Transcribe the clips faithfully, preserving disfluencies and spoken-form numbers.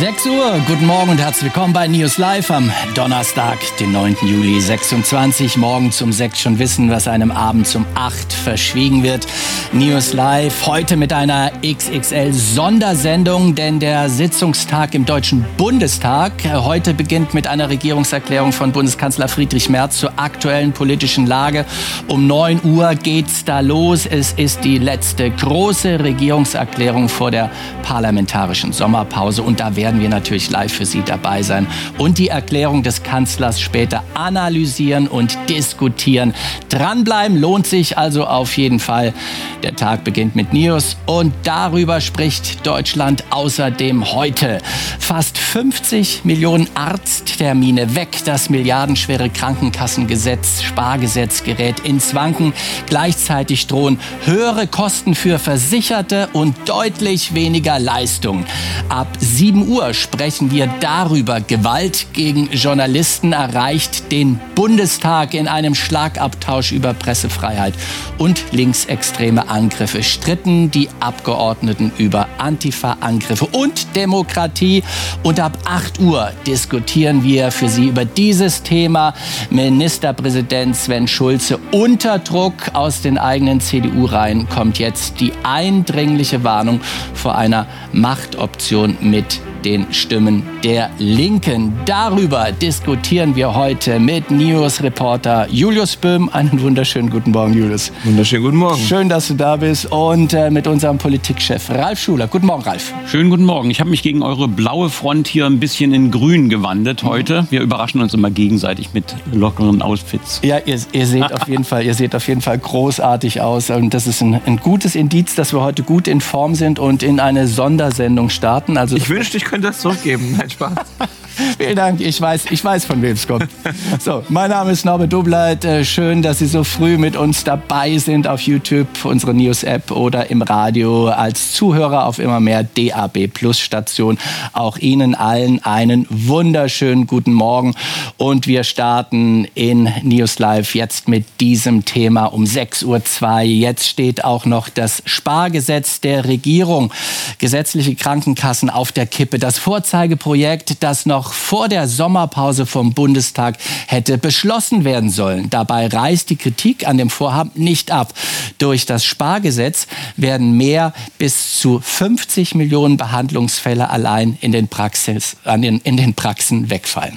sechs Uhr, guten Morgen und herzlich willkommen bei News Live am Donnerstag, den neunten Juli sechsundzwanzig. Morgens um sechs schon wissen, was einem abends um acht verschwiegen wird. News Live heute mit einer X X L-Sondersendung, denn der Sitzungstag im Deutschen Bundestag heute beginnt mit einer Regierungserklärung von Bundeskanzler Friedrich Merz zur aktuellen politischen Lage. Um neun Uhr geht's da los. Es ist die letzte große Regierungserklärung vor der parlamentarischen Sommerpause und da werden wir natürlich live für Sie dabei sein und die Erklärung des Kanzlers später analysieren und diskutieren. Dranbleiben lohnt sich also auf jeden Fall. Der Tag beginnt mit News und darüber spricht Deutschland außerdem heute. Fast fünfzig Millionen Arzttermine weg. Das milliardenschwere Krankenkassengesetz, Spargesetz gerät ins Wanken. Gleichzeitig drohen höhere Kosten für Versicherte und deutlich weniger Leistung. Ab sieben Uhr sprechen wir darüber. Gewalt gegen Journalisten erreicht den Bundestag in einem Schlagabtausch über Pressefreiheit und linksextreme Angriffe. Stritten die Abgeordneten über Antifa-Angriffe und Demokratie. Und ab acht Uhr diskutieren wir für Sie über dieses Thema. Ministerpräsident Sven Schulze unter Druck aus den eigenen C D U-Reihen kommt jetzt die eindringliche Warnung vor einer Machtoption mit den Stimmen der Linken. Darüber diskutieren wir heute mit News-Reporter Julius Böhm. Einen wunderschönen guten Morgen, Julius. Wunderschönen guten Morgen. Schön, dass du da bist. Und äh, mit unserem Politikchef Ralf Schuler. Guten Morgen, Ralf. Schönen guten Morgen. Ich habe mich gegen eure blaue Front hier ein bisschen in grün gewandelt heute. Wir überraschen uns immer gegenseitig mit lockeren Outfits. Ja, ihr, ihr seht auf jeden Fall, ihr seht auf jeden Fall großartig aus. Und das ist ein, ein gutes Indiz, dass wir heute gut in Form sind und in eine Sondersendung starten. Also ich wünschte, ich könnte das zurückgeben. Nein, Spaß. Vielen Dank. Ich weiß, ich weiß, von wem es kommt. So, mein Name ist Norbert Dobleit. Schön, dass Sie so früh mit uns dabei sind auf YouTube, unsere News-App oder im Radio als Zuhörer auf immer mehr D A B Plus Station. Auch Ihnen allen einen wunderschönen guten Morgen. Und wir starten in News Live jetzt mit diesem Thema um sechs Uhr zwei. Jetzt steht auch noch das Spargesetz der Regierung. Gesetzliche Krankenkassen auf der Kippe. Das Vorzeigeprojekt, das noch vor der Sommerpause vom Bundestag hätte beschlossen werden sollen. Dabei reißt die Kritik an dem Vorhaben nicht ab. Durch das Spargesetz werden mehr bis zu fünfzig Millionen Behandlungsfälle allein in den, Praxis, an den, in den Praxen wegfallen.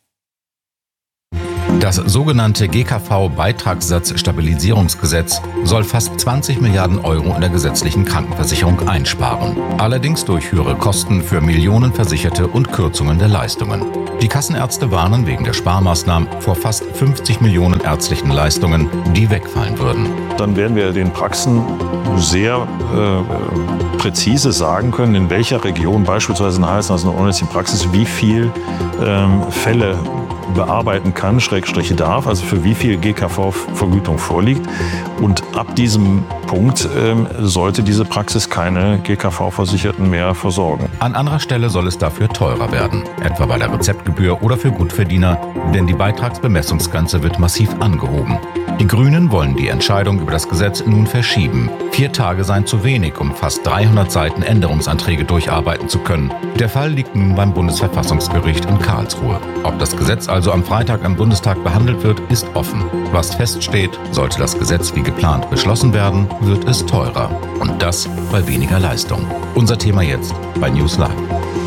Das sogenannte G K V-Beitragssatzstabilisierungsgesetz soll fast zwanzig Milliarden Euro in der gesetzlichen Krankenversicherung einsparen. Allerdings durch höhere Kosten für Millionen Versicherte und Kürzungen der Leistungen. Die Kassenärzte warnen wegen der Sparmaßnahmen vor fast fünfzig Millionen ärztlichen Leistungen, die wegfallen würden. Dann werden wir den Praxen sehr äh, präzise sagen können, in welcher Region, beispielsweise in der Hals- und ohrenärztlichen Praxis, wie viel ähm, Fälle bearbeiten kann, Schrägstriche darf, also für wie viel G K V-Vergütung vorliegt. Und ab diesem Punkt ähm, sollte diese Praxis keine G K V-Versicherten mehr versorgen. An anderer Stelle soll es dafür teurer werden, etwa bei der Rezeptgebühr oder für Gutverdiener, denn die Beitragsbemessungsgrenze wird massiv angehoben. Die Grünen wollen die Entscheidung über das Gesetz nun verschieben. Vier Tage seien zu wenig, um fast dreihundert Seiten Änderungsanträge durcharbeiten zu können. Der Fall liegt nun beim Bundesverfassungsgericht in Karlsruhe. Ob das Gesetz also am Freitag im Bundestag behandelt wird, ist offen. Was feststeht, sollte das Gesetz wie geplant beschlossen werden, wird es teurer. Und das bei weniger Leistung. Unser Thema jetzt bei News Live.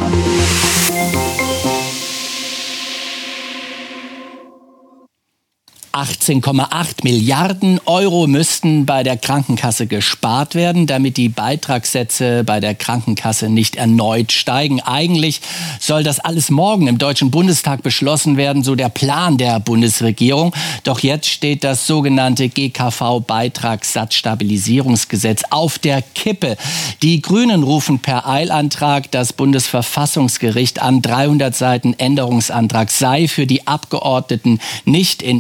achtzehn Komma acht Milliarden Euro müssten bei der Krankenkasse gespart werden, damit die Beitragssätze bei der Krankenkasse nicht erneut steigen. Eigentlich soll das alles morgen im Deutschen Bundestag beschlossen werden, so der Plan der Bundesregierung. Doch jetzt steht das sogenannte G K V-Beitragssatzstabilisierungsgesetz auf der Kippe. Die Grünen rufen per Eilantrag das Bundesverfassungsgericht an. dreihundert Seiten Änderungsantrag sei für die Abgeordneten nicht in wenigen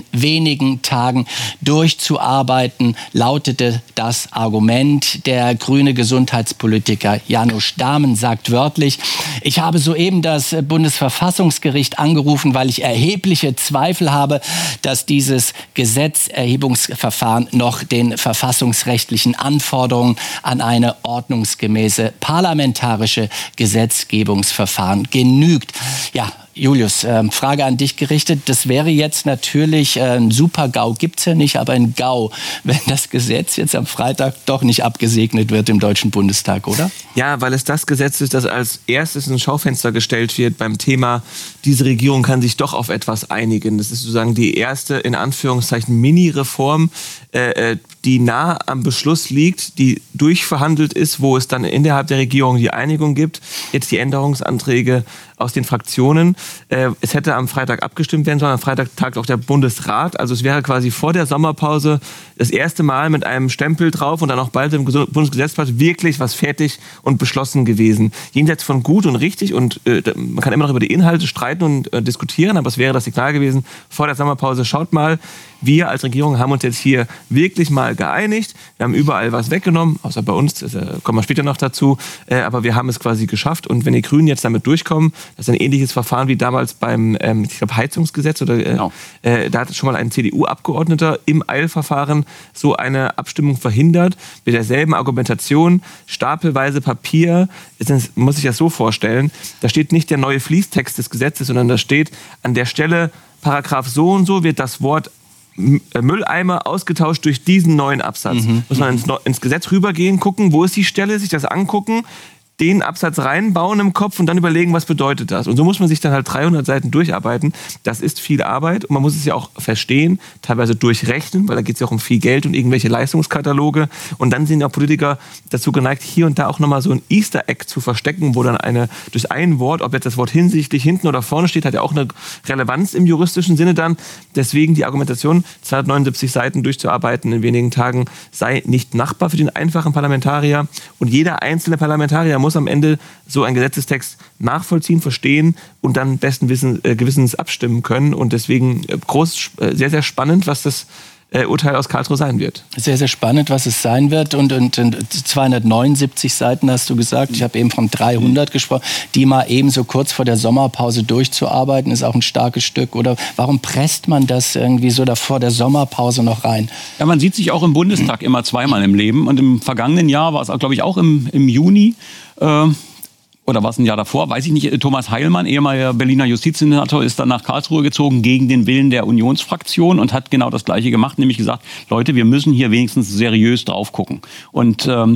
wenigen Tagen durchzuarbeiten, lautete das Argument. Der grüne Gesundheitspolitiker Janusz Dahmen sagt wörtlich: Ich habe soeben das Bundesverfassungsgericht angerufen, weil ich erhebliche Zweifel habe, dass dieses Gesetzerhebungsverfahren noch den verfassungsrechtlichen Anforderungen an eine ordnungsgemäße parlamentarische Gesetzgebungsverfahren genügt. Ja, Julius, äh, Frage an dich gerichtet. Das wäre jetzt natürlich äh, ein Super-GAU, gibt's ja nicht, aber ein GAU, wenn das Gesetz jetzt am Freitag doch nicht abgesegnet wird im Deutschen Bundestag, oder? Ja, weil es das Gesetz ist, das als erstes ins Schaufenster gestellt wird beim Thema, diese Regierung kann sich doch auf etwas einigen. Das ist sozusagen die erste, in Anführungszeichen, Mini-Reform, äh, die nah am Beschluss liegt, die durchverhandelt ist, wo es dann innerhalb der Regierung die Einigung gibt. Jetzt die Änderungsanträge aus den Fraktionen. Äh, es hätte am Freitag abgestimmt werden sollen. Am Freitag tagt auch der Bundesrat. Also es wäre quasi vor der Sommerpause das erste Mal mit einem Stempel drauf und dann auch bald im Bundesgesetzblatt wirklich was fertig und beschlossen gewesen. Jenseits von gut und richtig, und äh, man kann immer noch über die Inhalte streiten und äh, diskutieren, aber es wäre das Signal gewesen vor der Sommerpause: Schaut mal, wir als Regierung haben uns jetzt hier wirklich mal geeinigt. Wir haben überall was weggenommen, außer bei uns, das, äh, kommen wir später noch dazu, äh, aber wir haben es quasi geschafft. Und wenn die Grünen jetzt damit durchkommen, das ist ein ähnliches Verfahren wie damals beim ähm, ich glaube, Heizungsgesetz, oder äh, genau. äh, da hat schon mal ein C D U-Abgeordneter im Eilverfahren so eine Abstimmung verhindert, mit derselben Argumentation, stapelweise Papier. Jetzt muss ich das so vorstellen, da steht nicht der neue Fließtext des Gesetzes, sondern da steht an der Stelle, Paragraph so und so wird das Wort Mülleimer ausgetauscht durch diesen neuen Absatz. Mhm. Muss man ins, ins Gesetz rübergehen, gucken, wo ist die Stelle, sich das angucken, den Absatz reinbauen im Kopf und dann überlegen, was bedeutet das. Und so muss man sich dann halt dreihundert Seiten durcharbeiten. Das ist viel Arbeit und man muss es ja auch verstehen, teilweise durchrechnen, weil da geht es ja auch um viel Geld und irgendwelche Leistungskataloge. Und dann sind ja auch Politiker dazu geneigt, hier und da auch nochmal so ein Easter Egg zu verstecken, wo dann eine, durch ein Wort, ob jetzt das Wort hinsichtlich hinten oder vorne steht, hat ja auch eine Relevanz im juristischen Sinne dann. Deswegen die Argumentation, zweihundertneunundsiebzig Seiten durchzuarbeiten in wenigen Tagen, sei nicht machbar für den einfachen Parlamentarier. Und jeder einzelne Parlamentarier muss am Ende so einen Gesetzestext nachvollziehen, verstehen und dann besten Wissen, äh, Gewissens abstimmen können. Und deswegen äh, groß, äh, sehr, sehr spannend, was das äh, Urteil aus Karlsruhe sein wird. Sehr, sehr spannend, was es sein wird. Und, und, und zweihundertneunundsiebzig Seiten hast du gesagt. Ich habe eben von dreihundert gesprochen. Die mal eben so kurz vor der Sommerpause durchzuarbeiten, ist auch ein starkes Stück. Oder warum presst man das irgendwie so da vor der Sommerpause noch rein? Ja, man sieht sich auch im Bundestag immer zweimal im Leben. Und im vergangenen Jahr war es, glaube ich, auch im, im Juni, äh, oder war es ein Jahr davor, weiß ich nicht, Thomas Heilmann, ehemaliger Berliner Justizsenator, ist dann nach Karlsruhe gezogen gegen den Willen der Unionsfraktion und hat genau das Gleiche gemacht, nämlich gesagt, Leute, wir müssen hier wenigstens seriös drauf gucken. Und ähm,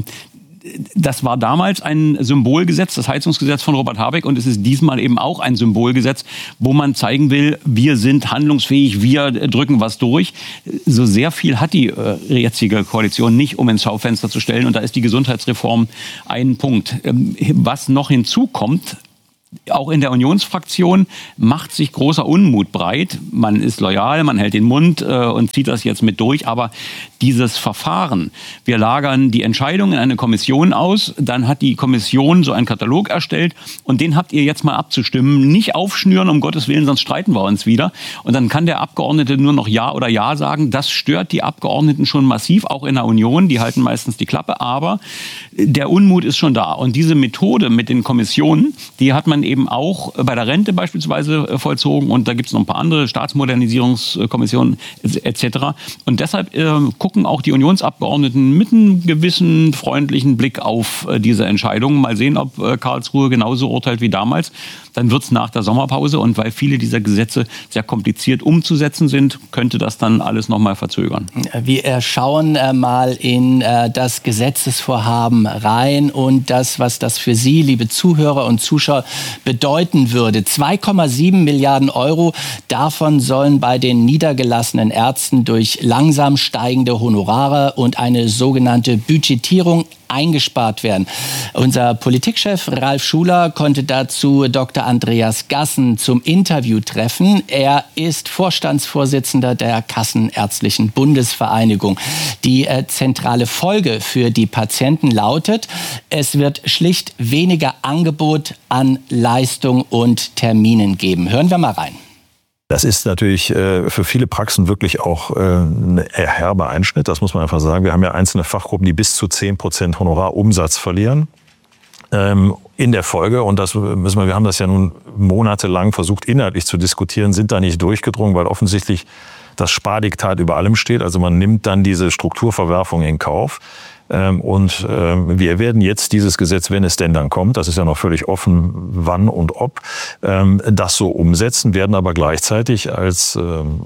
das war damals ein Symbolgesetz, das Heizungsgesetz von Robert Habeck, und es ist diesmal eben auch ein Symbolgesetz, wo man zeigen will, wir sind handlungsfähig, wir drücken was durch. So sehr viel hat die äh, jetzige Koalition nicht, um ins Schaufenster zu stellen, und da ist die Gesundheitsreform ein Punkt. Ähm, was noch hinzukommt, auch in der Unionsfraktion macht sich großer Unmut breit. Man ist loyal, man hält den Mund äh, und zieht das jetzt mit durch. Aber dieses Verfahren, wir lagern die Entscheidung in eine Kommission aus, dann hat die Kommission so einen Katalog erstellt und den habt ihr jetzt mal abzustimmen. Nicht aufschnüren, um Gottes Willen, sonst streiten wir uns wieder. Und dann kann der Abgeordnete nur noch Ja oder Ja sagen. Das stört die Abgeordneten schon massiv, auch in der Union. Die halten meistens die Klappe. Aber der Unmut ist schon da. Und diese Methode mit den Kommissionen, die hat man eben auch bei der Rente beispielsweise vollzogen, und da gibt es noch ein paar andere, Staatsmodernisierungskommissionen et cetera. Und deshalb äh, gucken auch die Unionsabgeordneten mit einem gewissen freundlichen Blick auf äh, diese Entscheidungen. Mal sehen, ob äh, Karlsruhe genauso urteilt wie damals. Dann wird es nach der Sommerpause, und weil viele dieser Gesetze sehr kompliziert umzusetzen sind, könnte das dann alles noch mal verzögern. Wir schauen äh, mal in äh, das Gesetzesvorhaben rein und das, was das für Sie, liebe Zuhörer und Zuschauer, bedeuten würde. zwei Komma sieben Milliarden Euro, davon sollen bei den niedergelassenen Ärzten durch langsam steigende Honorare und eine sogenannte Budgetierung eingespart werden. Unser Politikchef Ralf Schuler konnte dazu Doktor Andreas Gassen zum Interview treffen. Er ist Vorstandsvorsitzender der Kassenärztlichen Bundesvereinigung. Die äh, zentrale Folge für die Patienten lautet, es wird schlicht weniger Angebot an Leistung und Terminen geben. Hören wir mal rein. Das ist natürlich äh, für viele Praxen wirklich auch äh, ein herber Einschnitt. Das muss man einfach sagen. Wir haben ja einzelne Fachgruppen, die bis zu zehn Prozent Honorarumsatz verlieren ähm, in der Folge. Und das müssen wir, wir haben das ja nun monatelang versucht, inhaltlich zu diskutieren, sind da nicht durchgedrungen, weil offensichtlich das Spardiktat über allem steht. Also man nimmt dann diese Strukturverwerfung in Kauf. Und wir werden jetzt dieses Gesetz, wenn es denn dann kommt, das ist ja noch völlig offen, wann und ob, das so umsetzen, werden aber gleichzeitig als,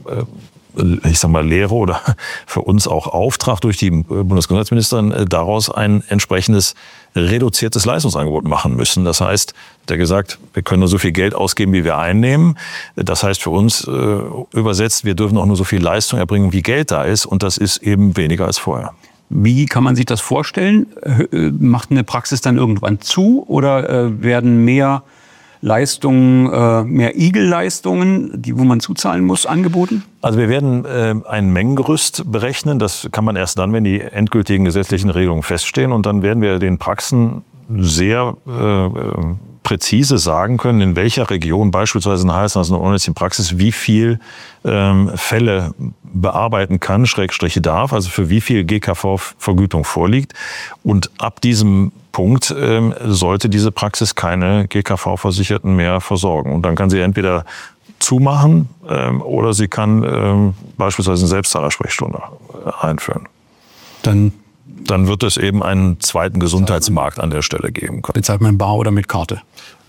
ich sag mal, Lehre oder für uns auch Auftrag durch die Bundesgesundheitsministerin daraus ein entsprechendes reduziertes Leistungsangebot machen müssen. Das heißt, hat er gesagt, wir können nur so viel Geld ausgeben, wie wir einnehmen. Das heißt für uns äh, übersetzt, wir dürfen auch nur so viel Leistung erbringen, wie Geld da ist. Und das ist eben weniger als vorher. Wie kann man sich das vorstellen? Macht eine Praxis dann irgendwann zu oder äh, werden mehr Leistungen, äh, mehr I G L-Leistungen, die, wo man zuzahlen muss, angeboten? Also wir werden äh, ein Mengengerüst berechnen. Das kann man erst dann, wenn die endgültigen gesetzlichen Regelungen feststehen. Und dann werden wir den Praxen sehr äh, präzise sagen können, in welcher Region beispielsweise eine Hals-, eine Ohrenärztin-Praxis wie viel ähm, Fälle bearbeiten kann, Schrägstriche darf, also für wie viel G K V-Vergütung vorliegt. Und ab diesem Punkt ähm, sollte diese Praxis keine G K V-Versicherten mehr versorgen. Und dann kann sie entweder zumachen ähm, oder sie kann ähm, beispielsweise eine Selbstzahlersprechstunde einführen. Dann Dann wird es eben einen zweiten Gesundheitsmarkt an der Stelle geben können. bezahlt man bar oder mit Karte?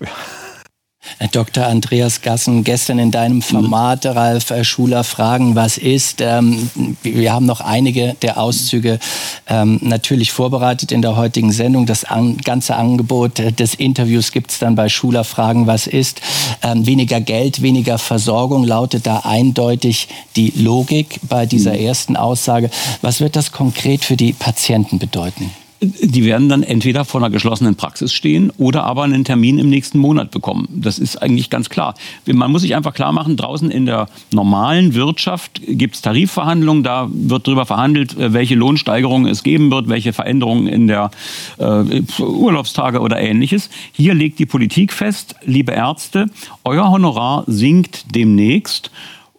Doktor Andreas Gassen, gestern in deinem Format, Ralf Schuler, Fragen, was ist? Ähm, wir haben noch einige der Auszüge ähm, natürlich vorbereitet in der heutigen Sendung. Das an, ganze Angebot des Interviews gibt es dann bei Schuler, Fragen, was ist? Ähm, weniger Geld, weniger Versorgung lautet da eindeutig die Logik bei dieser ersten Aussage. Was wird das konkret für die Patienten bedeuten? Die werden dann entweder vor einer geschlossenen Praxis stehen oder aber einen Termin im nächsten Monat bekommen. Das ist eigentlich ganz klar. Man muss sich einfach klar machen, draußen in der normalen Wirtschaft gibt es Tarifverhandlungen. Da wird darüber verhandelt, welche Lohnsteigerungen es geben wird, welche Veränderungen in der äh, Urlaubstage oder Ähnliches. Hier legt die Politik fest, liebe Ärzte, euer Honorar sinkt demnächst.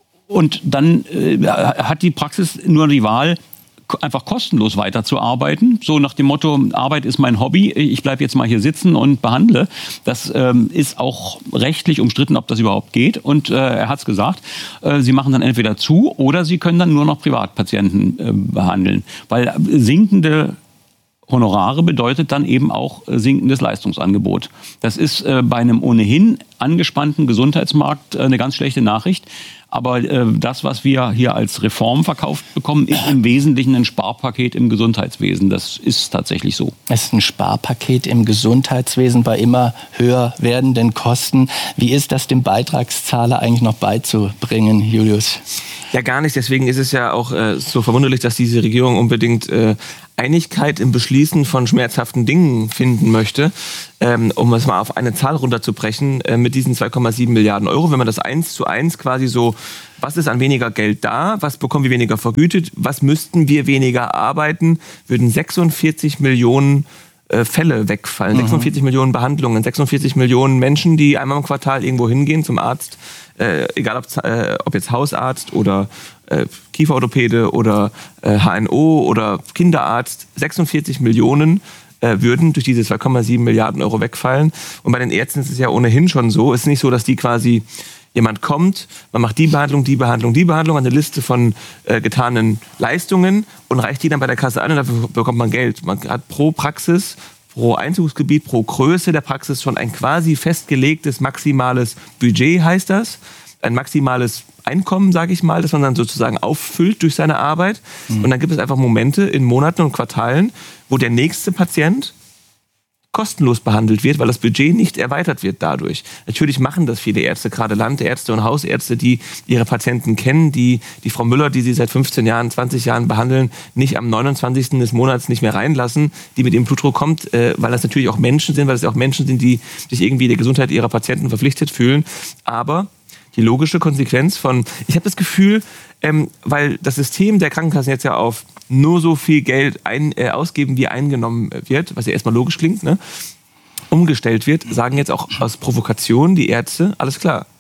Und dann äh, hat die Praxis nur die Wahl, einfach kostenlos weiterzuarbeiten, so nach dem Motto, Arbeit ist mein Hobby, ich bleibe jetzt mal hier sitzen und behandle. Das ähm, ist auch rechtlich umstritten, ob das überhaupt geht. Und äh, er hat es gesagt, äh, sie machen dann entweder zu oder sie können dann nur noch Privatpatienten äh, behandeln. Weil sinkende Honorare bedeutet dann eben auch äh, sinkendes Leistungsangebot. Das ist äh, bei einem ohnehin angespannten Gesundheitsmarkt äh, eine ganz schlechte Nachricht. Aber äh, das, was wir hier als Reform verkauft bekommen, ist im Wesentlichen ein Sparpaket im Gesundheitswesen. Das ist tatsächlich so. Es ist ein Sparpaket im Gesundheitswesen bei immer höher werdenden Kosten. Wie ist das dem Beitragszahler eigentlich noch beizubringen, Julius? Ja, gar nicht. Deswegen ist es ja auch äh, so verwunderlich, dass diese Regierung unbedingt äh, Einigkeit im Beschließen von schmerzhaften Dingen finden möchte, ähm, um es mal auf eine Zahl runterzubrechen, äh, mit diesen zwei Komma sieben Milliarden Euro. Wenn man das eins zu eins quasi so, was ist an weniger Geld da, was bekommen wir weniger vergütet, was müssten wir weniger arbeiten, würden sechsundvierzig Millionen äh, Fälle wegfallen, mhm. sechsundvierzig Millionen Behandlungen, sechsundvierzig Millionen Menschen, die einmal im Quartal irgendwo hingehen zum Arzt, äh, egal ob, äh, ob jetzt Hausarzt oder äh, Kieferorthopäde oder äh, H N O oder Kinderarzt, sechsundvierzig Millionen äh, würden durch diese zwei Komma sieben Milliarden Euro wegfallen. Und bei den Ärzten ist es ja ohnehin schon so, es ist nicht so, dass die quasi, jemand kommt, man macht die Behandlung, die Behandlung, die Behandlung, eine Liste von äh, getanen Leistungen und reicht die dann bei der Kasse an und dafür bekommt man Geld. Man hat pro Praxis, pro Einzugsgebiet, pro Größe der Praxis schon ein quasi festgelegtes maximales Budget, heißt das. Ein maximales Einkommen, sage ich mal, das man dann sozusagen auffüllt durch seine Arbeit. Mhm. Und dann gibt es einfach Momente in Monaten und Quartalen, wo der nächste Patient kostenlos behandelt wird, weil das Budget nicht erweitert wird dadurch. Natürlich machen das viele Ärzte, gerade Landärzte und Hausärzte, die ihre Patienten kennen, die die Frau Müller, die sie seit fünfzehn Jahren, zwanzig Jahren behandeln, nicht am neunundzwanzigsten des Monats nicht mehr reinlassen, die mit ihrem Blutdruck kommt, äh, weil das natürlich auch Menschen sind, weil das auch Menschen sind, die sich irgendwie der Gesundheit ihrer Patienten verpflichtet fühlen. Aber die logische Konsequenz von, ich habe das Gefühl, ähm, weil das System der Krankenkassen jetzt ja auf nur so viel Geld ein, äh, ausgeben, wie eingenommen wird, was ja erstmal logisch klingt, ne, umgestellt wird, sagen jetzt auch aus Provokation die Ärzte, alles klar,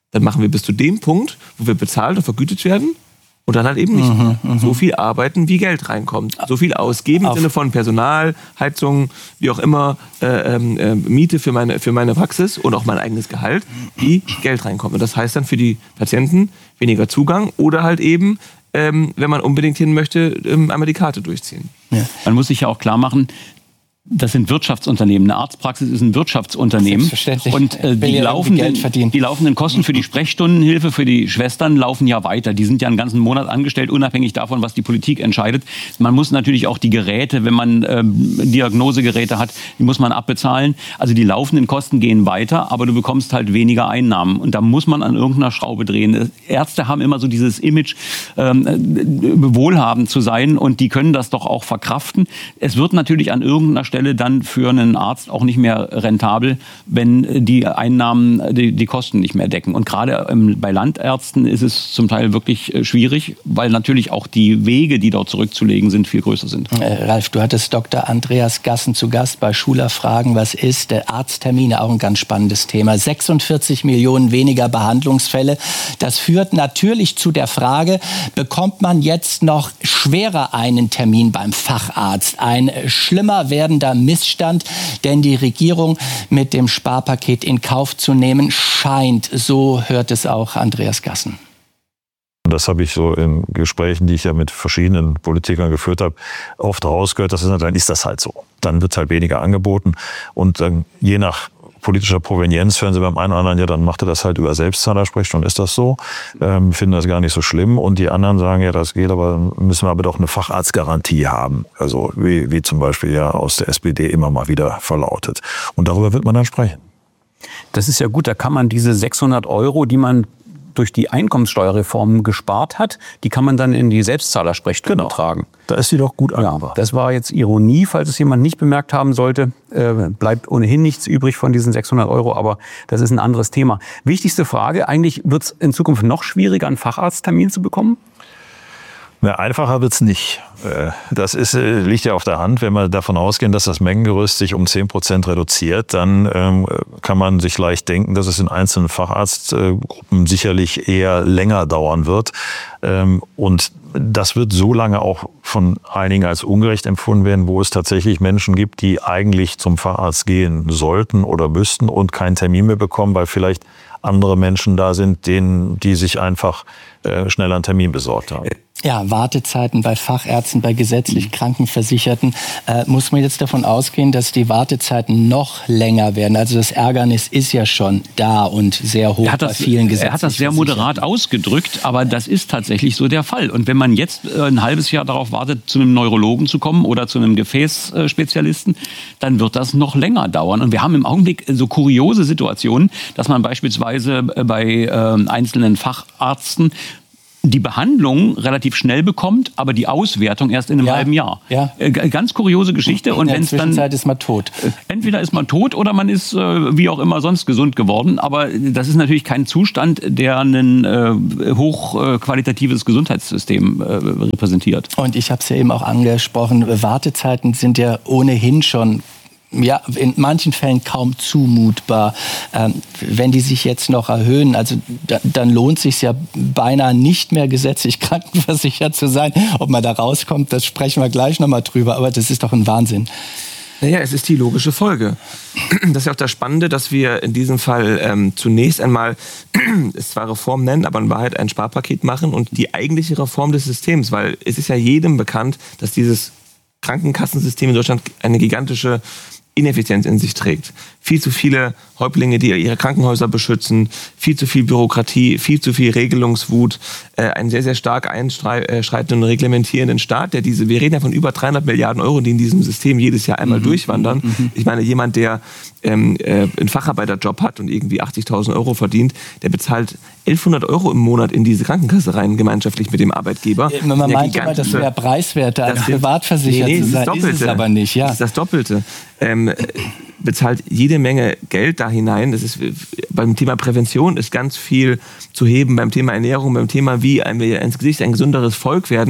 dann machen wir bis zu dem Punkt, wo wir bezahlt und vergütet werden. Und dann halt eben nicht mehr. Mhm, so viel arbeiten, wie Geld reinkommt. So viel ausgeben im Sinne von Personal, Heizung, wie auch immer, äh, äh, Miete für meine, für meine Praxis und auch mein eigenes Gehalt, wie Geld reinkommt. Und das heißt dann für die Patienten weniger Zugang oder halt eben, ähm, wenn man unbedingt hin möchte, ähm, einmal die Karte durchziehen. Ja. Man muss sich ja auch klar machen, das sind Wirtschaftsunternehmen. Eine Arztpraxis ist ein Wirtschaftsunternehmen. Selbstverständlich. Und äh, die, laufenden, die laufenden Kosten für die Sprechstundenhilfe, für die Schwestern laufen ja weiter. Die sind ja einen ganzen Monat angestellt, unabhängig davon, was die Politik entscheidet. Man muss natürlich auch die Geräte, wenn man ähm, Diagnosegeräte hat, die muss man abbezahlen. Also die laufenden Kosten gehen weiter, aber du bekommst halt weniger Einnahmen. Und da muss man an irgendeiner Schraube drehen. Ärzte haben immer so dieses Image, ähm, wohlhabend zu sein, und die können das doch auch verkraften. Es wird natürlich an irgendeiner Stelle dann für einen Arzt auch nicht mehr rentabel, wenn die Einnahmen die, die Kosten nicht mehr decken. Und gerade ähm, bei Landärzten ist es zum Teil wirklich äh, schwierig, weil natürlich auch die Wege, die dort zurückzulegen sind, viel größer sind. Äh, Ralf, du hattest Doktor Andreas Gassen zu Gast bei Schuler Fragen, was ist? Der Arzttermine, auch ein ganz spannendes Thema. sechsundvierzig Millionen weniger Behandlungsfälle. Das führt natürlich zu der Frage, bekommt man jetzt noch schwerer einen Termin beim Facharzt? Ein schlimmer werdender Missstand, denn die Regierung mit dem Sparpaket in Kauf zu nehmen scheint. So hört es auch Andreas Gassen. Das habe ich so in Gesprächen, die ich ja mit verschiedenen Politikern geführt habe, oft rausgehört. Das ist, dann ist das halt so. Dann wird halt weniger angeboten. Und dann je nach politischer Provenienz hören Sie beim einen oder anderen, ja, dann macht er das halt über Selbstzahlersprechstunde, ist das so, ähm, finden das gar nicht so schlimm. Und die anderen sagen, ja, das geht, aber dann müssen wir aber doch eine Facharztgarantie haben. Also wie, wie zum Beispiel ja aus der S P D immer mal wieder verlautet. Und darüber wird man dann sprechen. Das ist ja gut, da kann man diese sechshundert Euro, die man durch die Einkommenssteuerreform gespart hat, die kann man dann in die Selbstzahlersprechstunde genau. tragen. Da ist sie doch gut angebracht. Ja, das war jetzt Ironie, falls es jemand nicht bemerkt haben sollte. Äh, bleibt ohnehin nichts übrig von diesen sechshundert Euro, aber das ist ein anderes Thema. Wichtigste Frage, eigentlich wird es in Zukunft noch schwieriger, einen Facharzttermin zu bekommen? Na, einfacher wird's nicht. Das ist, liegt ja auf der Hand. Wenn wir davon ausgehen, dass das Mengengerüst sich um zehn Prozent reduziert, dann ähm, kann man sich leicht denken, dass es in einzelnen Facharztgruppen sicherlich eher länger dauern wird. Ähm, und das wird so lange auch von einigen als ungerecht empfunden werden, wo es tatsächlich Menschen gibt, die eigentlich zum Facharzt gehen sollten oder müssten und keinen Termin mehr bekommen, weil vielleicht andere Menschen da sind, denen, die sich einfach äh, schnell einen Termin besorgt haben. Ja, Wartezeiten bei Fachärzten, bei gesetzlich Krankenversicherten. Äh, muss man jetzt davon ausgehen, dass die Wartezeiten noch länger werden? Also das Ärgernis ist ja schon da und sehr hoch das, bei vielen gesetzlich Er hat das sehr moderat ausgedrückt, aber das ist tatsächlich so der Fall. Und wenn man jetzt äh, ein halbes Jahr darauf wartet, zu einem Neurologen zu kommen oder zu einem Gefäßspezialisten, dann wird das noch länger dauern. Und wir haben im Augenblick so kuriose Situationen, dass man beispielsweise bei äh, einzelnen Facharzten die Behandlung relativ schnell bekommt, aber die Auswertung erst in einem ja, halben Jahr. Ja. Äh, ganz kuriose Geschichte. Und in der Zwischenzeit dann, ist man tot. Entweder ist man tot oder man ist äh, wie auch immer sonst gesund geworden. Aber das ist natürlich kein Zustand, der ein äh, hochqualitatives Gesundheitssystem äh, repräsentiert. Und ich habe es ja eben auch angesprochen, Wartezeiten sind ja ohnehin schon ja, in manchen Fällen kaum zumutbar. Ähm, wenn die sich jetzt noch erhöhen, also da, dann lohnt es sich ja beinahe nicht mehr gesetzlich krankenversichert zu sein. Ob man da rauskommt, das sprechen wir gleich nochmal drüber, aber das ist doch ein Wahnsinn. Naja, es ist die logische Folge. Das ist ja auch das Spannende, dass wir in diesem Fall ähm, zunächst einmal es zwar Reform nennen, aber in Wahrheit ein Sparpaket machen und die eigentliche Reform des Systems, weil es ist ja jedem bekannt, dass dieses Krankenkassensystem in Deutschland eine gigantische Ineffizienz in sich trägt. Viel zu viele Häuptlinge, die ihre Krankenhäuser beschützen, viel zu viel Bürokratie, viel zu viel Regelungswut, äh, einen sehr, sehr stark einschreitenden und reglementierenden Staat, der diese, wir reden ja von über dreihundert Milliarden Euro, die in diesem System jedes Jahr einmal mhm. durchwandern. Mhm. Ich meine, jemand, der ähm, äh, einen Facharbeiterjob hat und irgendwie achtzigtausend Euro verdient, der bezahlt elfhundert Euro im Monat in diese Krankenkasse rein, gemeinschaftlich mit dem Arbeitgeber. Ja, man meint immer, das wäre preiswerter als privatversichert nee, nee, zu sein. Das ist, ist es aber nicht. Ja. Das ist das Doppelte. Ähm, bezahlt jede Menge Geld da hinein. Das ist, beim Thema Prävention ist ganz viel zu heben, beim Thema Ernährung, beim Thema, wie wir ins Gesicht ein gesünderes Volk werden.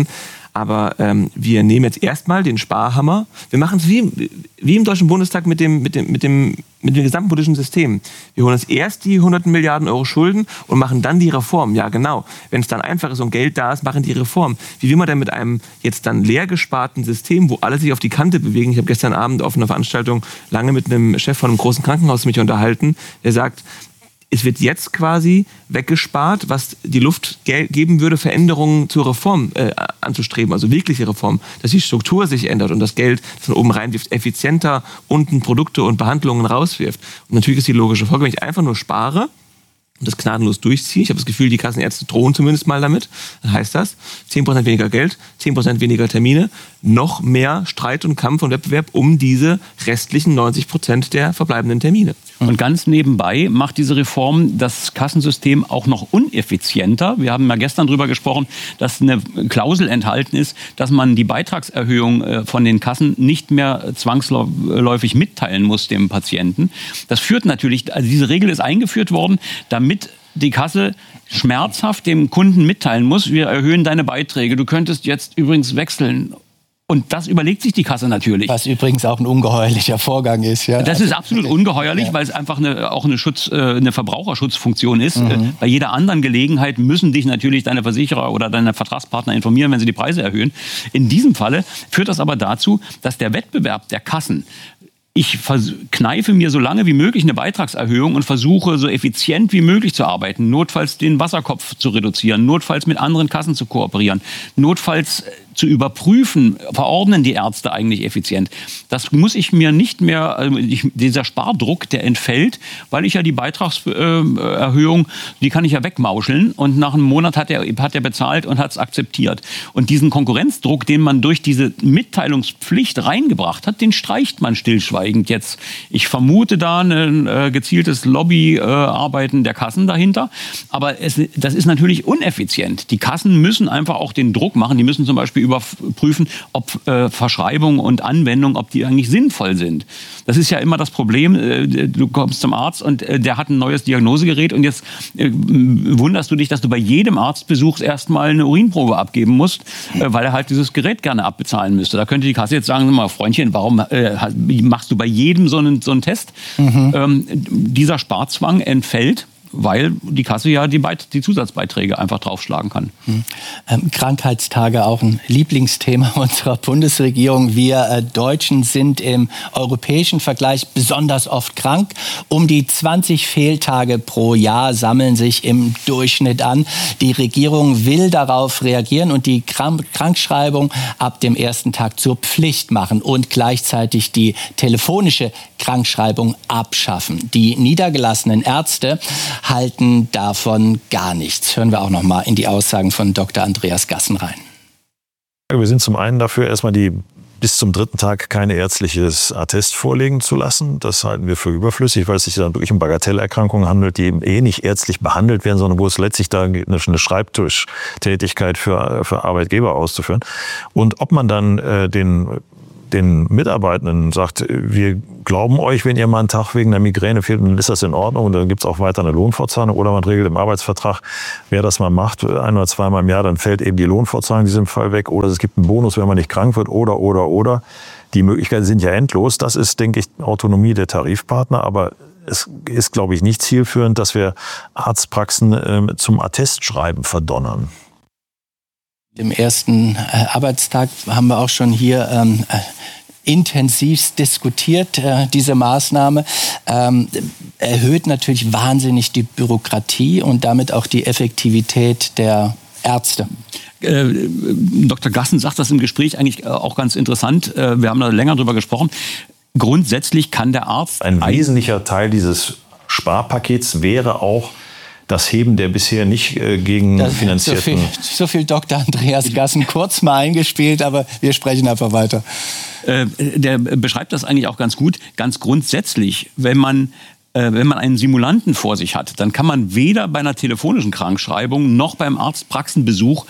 Aber ähm, wir nehmen jetzt erstmal den Sparhammer. Wir machen es wie, wie im Deutschen Bundestag mit dem, mit dem, mit dem, mit dem gesamten politischen System. Wir holen uns erst die hunderten Milliarden Euro Schulden und machen dann die Reform. Ja, genau. Wenn es dann einfach ist und Geld da ist, machen die Reform. Wie will man denn mit einem jetzt dann leer gesparten System, wo alle sich auf die Kante bewegen? Ich habe gestern Abend auf einer Veranstaltung lange mit einem Chef von einem großen Krankenhaus mich unterhalten, der sagt, es wird jetzt quasi weggespart, was die Luft ge- geben würde, Veränderungen zur Reform äh, anzustreben, also wirkliche Reform, dass die Struktur sich ändert und das Geld, das von oben reinwirft, effizienter unten Produkte und Behandlungen rauswirft. Und natürlich ist die logische Folge, wenn ich einfach nur spare und das gnadenlos durchziehe, ich habe das Gefühl, die Kassenärzte drohen zumindest mal damit, dann heißt das zehn Prozent weniger Geld, zehn Prozent weniger Termine, noch mehr Streit und Kampf und Wettbewerb um diese restlichen neunzig Prozent der verbleibenden Termine. Und ganz nebenbei macht diese Reform das Kassensystem auch noch uneffizienter. Wir haben ja gestern darüber gesprochen, dass eine Klausel enthalten ist, dass man die Beitragserhöhung von den Kassen nicht mehr zwangsläufig mitteilen muss dem Patienten. Das führt natürlich, also diese Regel ist eingeführt worden, damit die Kasse schmerzhaft dem Kunden mitteilen muss, wir erhöhen deine Beiträge, du könntest jetzt übrigens wechseln. Und das überlegt sich die Kasse natürlich. Was übrigens auch ein ungeheuerlicher Vorgang ist. Ja. Das ist absolut ungeheuerlich, ja. Weil es einfach eine, auch eine, Schutz, eine Verbraucherschutzfunktion ist. Mhm. Bei jeder anderen Gelegenheit müssen dich natürlich deine Versicherer oder deine Vertragspartner informieren, wenn sie die Preise erhöhen. In diesem Falle führt das aber dazu, dass der Wettbewerb der Kassen, ich kneife mir so lange wie möglich eine Beitragserhöhung und versuche so effizient wie möglich zu arbeiten, notfalls den Wasserkopf zu reduzieren, notfalls mit anderen Kassen zu kooperieren, notfalls zu überprüfen, verordnen die Ärzte eigentlich effizient. Das muss ich mir nicht mehr, also ich, dieser Spardruck, der entfällt, weil ich ja die Beitragserhöhung, die kann ich ja wegmauscheln und nach einem Monat hat er, hat er bezahlt und hat es akzeptiert. Und diesen Konkurrenzdruck, den man durch diese Mitteilungspflicht reingebracht hat, den streicht man stillschweigend jetzt. Ich vermute da ein äh, gezieltes Lobbyarbeiten äh, der Kassen dahinter, aber es, das ist natürlich uneffizient. Die Kassen müssen einfach auch den Druck machen, die müssen zum Beispiel überprüfen, ob äh, Verschreibung und Anwendung, ob die eigentlich sinnvoll sind. Das ist ja immer das Problem. Äh, du kommst zum Arzt und äh, der hat ein neues Diagnosegerät und jetzt äh, wunderst du dich, dass du bei jedem Arztbesuch erstmal eine Urinprobe abgeben musst, äh, weil er halt dieses Gerät gerne abbezahlen müsste. Da könnte die Kasse jetzt sagen, mal Freundchen, warum äh, machst du bei jedem so einen, so einen Test? Mhm. Ähm, dieser Sparzwang entfällt, weil die Kasse ja die, Beit- die Zusatzbeiträge einfach draufschlagen kann. Mhm. Ähm, Krankheitstage auch ein Lieblingsthema unserer Bundesregierung. Wir äh, Deutschen sind im europäischen Vergleich besonders oft krank. Um die zwanzig Fehltage pro Jahr sammeln sich im Durchschnitt an. Die Regierung will darauf reagieren und die Krank- Krankschreibung ab dem ersten Tag zur Pflicht machen und gleichzeitig die telefonische Krankschreibung abschaffen. Die niedergelassenen Ärzte halten davon gar nichts. Hören wir auch noch mal in die Aussagen von Doktor Andreas Gassen rein. Wir sind zum einen dafür, erstmal die bis zum dritten Tag kein ärztliches Attest vorlegen zu lassen. Das halten wir für überflüssig, weil es sich dann wirklich um Bagatellerkrankungen handelt, die eben eh nicht ärztlich behandelt werden, sondern wo es letztlich da eine Schreibtischtätigkeit für, für Arbeitgeber auszuführen. Und ob man dann äh, den den Mitarbeitenden sagt, wir glauben euch, wenn ihr mal einen Tag wegen der Migräne fehlt, dann ist das in Ordnung und dann gibt es auch weiter eine Lohnfortzahlung oder man regelt im Arbeitsvertrag, wer das mal macht, ein oder zweimal im Jahr, dann fällt eben die Lohnfortzahlung in diesem Fall weg oder es gibt einen Bonus, wenn man nicht krank wird oder, oder, oder. Die Möglichkeiten sind ja endlos. Das ist, denke ich, Autonomie der Tarifpartner, aber es ist, glaube ich, nicht zielführend, dass wir Arztpraxen äh, zum Attestschreiben verdonnern. Im ersten äh, Arbeitstag haben wir auch schon hier ähm, äh, intensivst diskutiert, äh, diese Maßnahme. Ähm, erhöht natürlich wahnsinnig die Bürokratie und damit auch die Effektivität der Ärzte. Äh, Doktor Gassen sagt das im Gespräch eigentlich auch ganz interessant. Äh, wir haben da länger drüber gesprochen. Grundsätzlich kann der Arzt... Ein wesentlicher Teil dieses Sparpakets wäre auch das Heben der bisher nicht äh, gegen das, finanzierten... So viel, so viel Doktor Andreas Gassen kurz mal eingespielt, aber wir sprechen einfach weiter. Äh, der beschreibt das eigentlich auch ganz gut. Ganz grundsätzlich, wenn man, äh, wenn man einen Simulanten vor sich hat, dann kann man weder bei einer telefonischen Krankschreibung noch beim Arztpraxenbesuch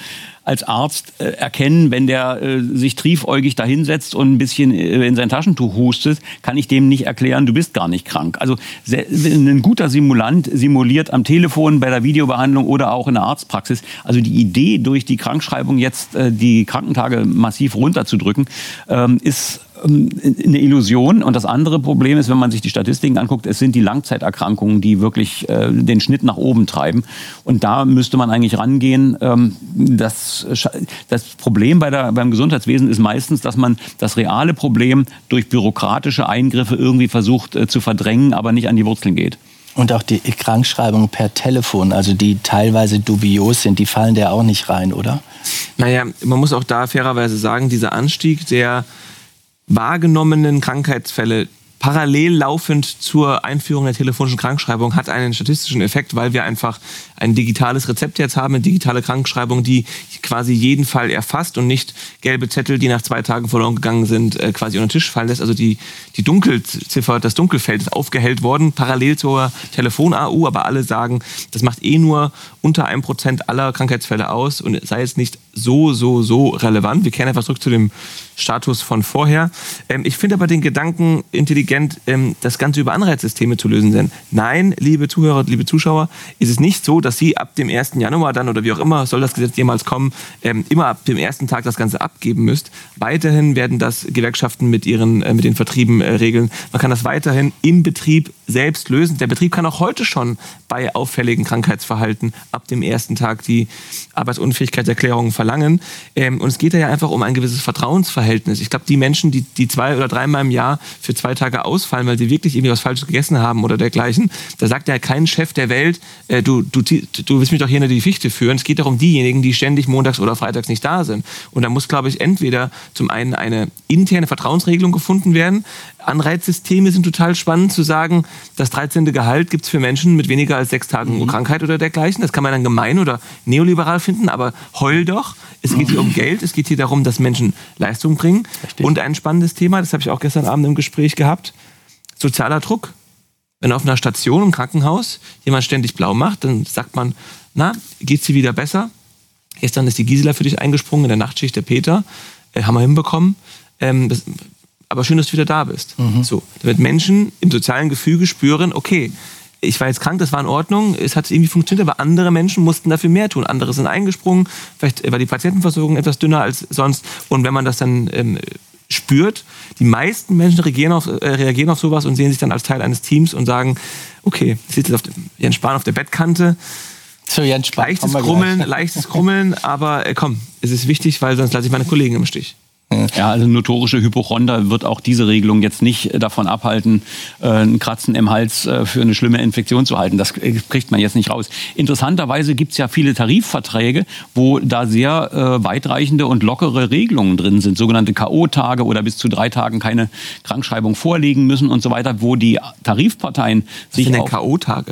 als Arzt äh, erkennen, wenn der äh, sich triefäugig dahinsetzt und ein bisschen äh, in sein Taschentuch hustet, kann ich dem nicht erklären, du bist gar nicht krank. Also sehr, ein guter Simulant simuliert am Telefon, bei der Videobehandlung oder auch in der Arztpraxis. Also die Idee, durch die Krankschreibung jetzt äh, die Krankentage massiv runterzudrücken, ähm, ist eine Illusion. Und das andere Problem ist, wenn man sich die Statistiken anguckt, es sind die Langzeiterkrankungen, die wirklich äh, den Schnitt nach oben treiben. Und da müsste man eigentlich rangehen. Ähm, das, das Problem bei der, beim Gesundheitswesen ist meistens, dass man das reale Problem durch bürokratische Eingriffe irgendwie versucht äh, zu verdrängen, aber nicht an die Wurzeln geht. Und auch die Krankschreibung per Telefon, also die teilweise dubios sind, die fallen da auch nicht rein, oder? Naja, man muss auch da fairerweise sagen, dieser Anstieg der wahrgenommenen Krankheitsfälle parallel laufend zur Einführung der telefonischen Krankschreibung hat einen statistischen Effekt, weil wir einfach ein digitales Rezept jetzt haben, eine digitale Krankschreibung, die quasi jeden Fall erfasst und nicht gelbe Zettel, die nach zwei Tagen verloren gegangen sind, quasi unter den Tisch fallen lässt. Also die, die Dunkelziffer, das Dunkelfeld ist aufgehellt worden, parallel zur Telefon-A U, aber alle sagen, das macht eh nur unter einem Prozent aller Krankheitsfälle aus und sei jetzt nicht so, so, so relevant. Wir kehren einfach zurück zu dem Status von vorher. Ähm, ich finde aber den Gedanken intelligent, ähm, das Ganze über Anreizsysteme zu lösen. Denn nein, liebe Zuhörer, liebe Zuschauer, ist es nicht so, dass Sie ab dem ersten Januar dann oder wie auch immer, soll das Gesetz jemals kommen, ähm, immer ab dem ersten Tag das Ganze abgeben müsst. Weiterhin werden das Gewerkschaften mit ihren, äh, mit den Vertrieben äh, regeln. Man kann das weiterhin im Betrieb selbst lösen. Der Betrieb kann auch heute schon bei auffälligen Krankheitsverhalten ab dem ersten Tag die Arbeitsunfähigkeitserklärung verlangen. Ähm, und es geht ja einfach um ein gewisses Vertrauensverhältnis. Ich glaube, die Menschen, die, die zwei oder dreimal im Jahr für zwei Tage ausfallen, weil sie wirklich irgendwie was Falsches gegessen haben oder dergleichen, da sagt ja kein Chef der Welt, äh, du, du, du willst mich doch hier in die Fichte führen. Es geht doch um diejenigen, die ständig montags oder freitags nicht da sind. Und da muss, glaube ich, entweder zum einen eine interne Vertrauensregelung gefunden werden. Anreizsysteme sind total spannend zu sagen, das dreizehnte Gehalt gibt es für Menschen mit weniger als sechs Tagen mhm. Krankheit oder dergleichen. Das kann man dann gemein oder neoliberal finden, aber heul doch. Es geht hier um Geld, es geht hier darum, dass Menschen Leistung bringen. Richtig. Und ein spannendes Thema, das habe ich auch gestern Abend im Gespräch gehabt, sozialer Druck. Wenn auf einer Station im Krankenhaus jemand ständig blau macht, dann sagt man, na, geht's dir wieder besser? Gestern ist die Gisela für dich eingesprungen, in der Nachtschicht der Peter. Äh, haben wir hinbekommen. Ähm, das, aber schön, dass du wieder da bist. Mhm. So, damit Menschen im sozialen Gefüge spüren, okay, ich war jetzt krank, das war in Ordnung, es hat irgendwie funktioniert, aber andere Menschen mussten dafür mehr tun. Andere sind eingesprungen, vielleicht war die Patientenversorgung etwas dünner als sonst. Und wenn man das dann ähm, spürt, die meisten Menschen reagieren auf, äh, reagieren auf sowas und sehen sich dann als Teil eines Teams und sagen, okay, ich sitze jetzt auf dem, Jens Spahn auf der Bettkante, so, Jens Spahn, leichtes Krummeln, leichtes Krummeln, aber äh, komm, es ist wichtig, weil sonst lasse ich meine Kollegen im Stich. Ja, also notorische Hypochonder wird auch diese Regelung jetzt nicht davon abhalten, ein Kratzen im Hals für eine schlimme Infektion zu halten. Das kriegt man jetzt nicht raus. Interessanterweise gibt es ja viele Tarifverträge, wo da sehr äh, weitreichende und lockere Regelungen drin sind. Sogenannte K O-Tage oder bis zu drei Tagen keine Krankschreibung vorlegen müssen und so weiter, wo die Tarifparteien sich... Was sind denn K O-Tage?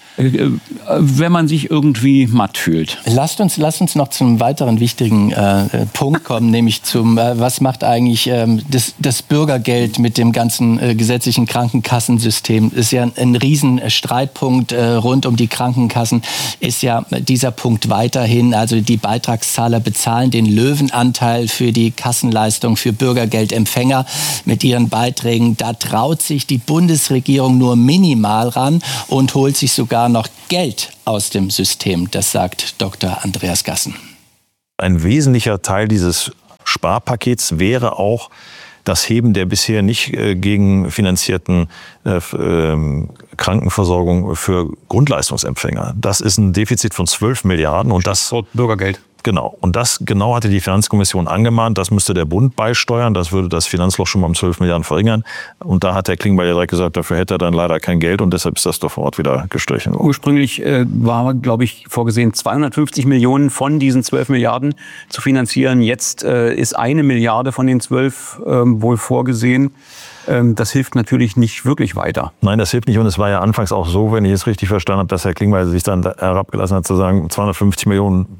Wenn man sich irgendwie matt fühlt. Lasst uns, lasst uns noch zum weiteren wichtigen äh, Punkt kommen, nämlich zum, äh, was macht eigentlich ähm, das, das Bürgergeld mit dem ganzen äh, gesetzlichen Krankenkassensystem? Ist ja ein, ein riesen Streitpunkt äh, rund um die Krankenkassen, ist ja dieser Punkt weiterhin, also die Beitragszahler bezahlen den Löwenanteil für die Kassenleistung für Bürgergeldempfänger mit ihren Beiträgen. Da traut sich die Bundesregierung nur minimal ran und holt sich sogar noch Geld aus dem System. Das sagt Doktor Andreas Gassen. Ein wesentlicher Teil dieses Sparpakets wäre auch das Heben der bisher nicht äh, gegenfinanzierten äh, äh, Krankenversorgung für Grundleistungsempfänger. Das ist ein Defizit von zwölf Milliarden. Und das Bürgergeld. Genau. Und das genau hatte die Finanzkommission angemahnt. Das müsste der Bund beisteuern. Das würde das Finanzloch schon mal um zwölf Milliarden verringern. Und da hat Herr Klingbeil ja direkt gesagt, dafür hätte er dann leider kein Geld. Und deshalb ist das sofort wieder gestrichen worden. Ursprünglich äh, war, glaube ich, vorgesehen, zweihundertfünfzig Millionen von diesen zwölf Milliarden zu finanzieren. Jetzt äh, ist eine Milliarde von den zwölf äh, wohl vorgesehen. Das hilft natürlich nicht wirklich weiter. Nein, das hilft nicht. Und es war ja anfangs auch so, wenn ich es richtig verstanden habe, dass Herr Klingbeil sich dann herabgelassen hat, zu sagen, zweihundertfünfzig Millionen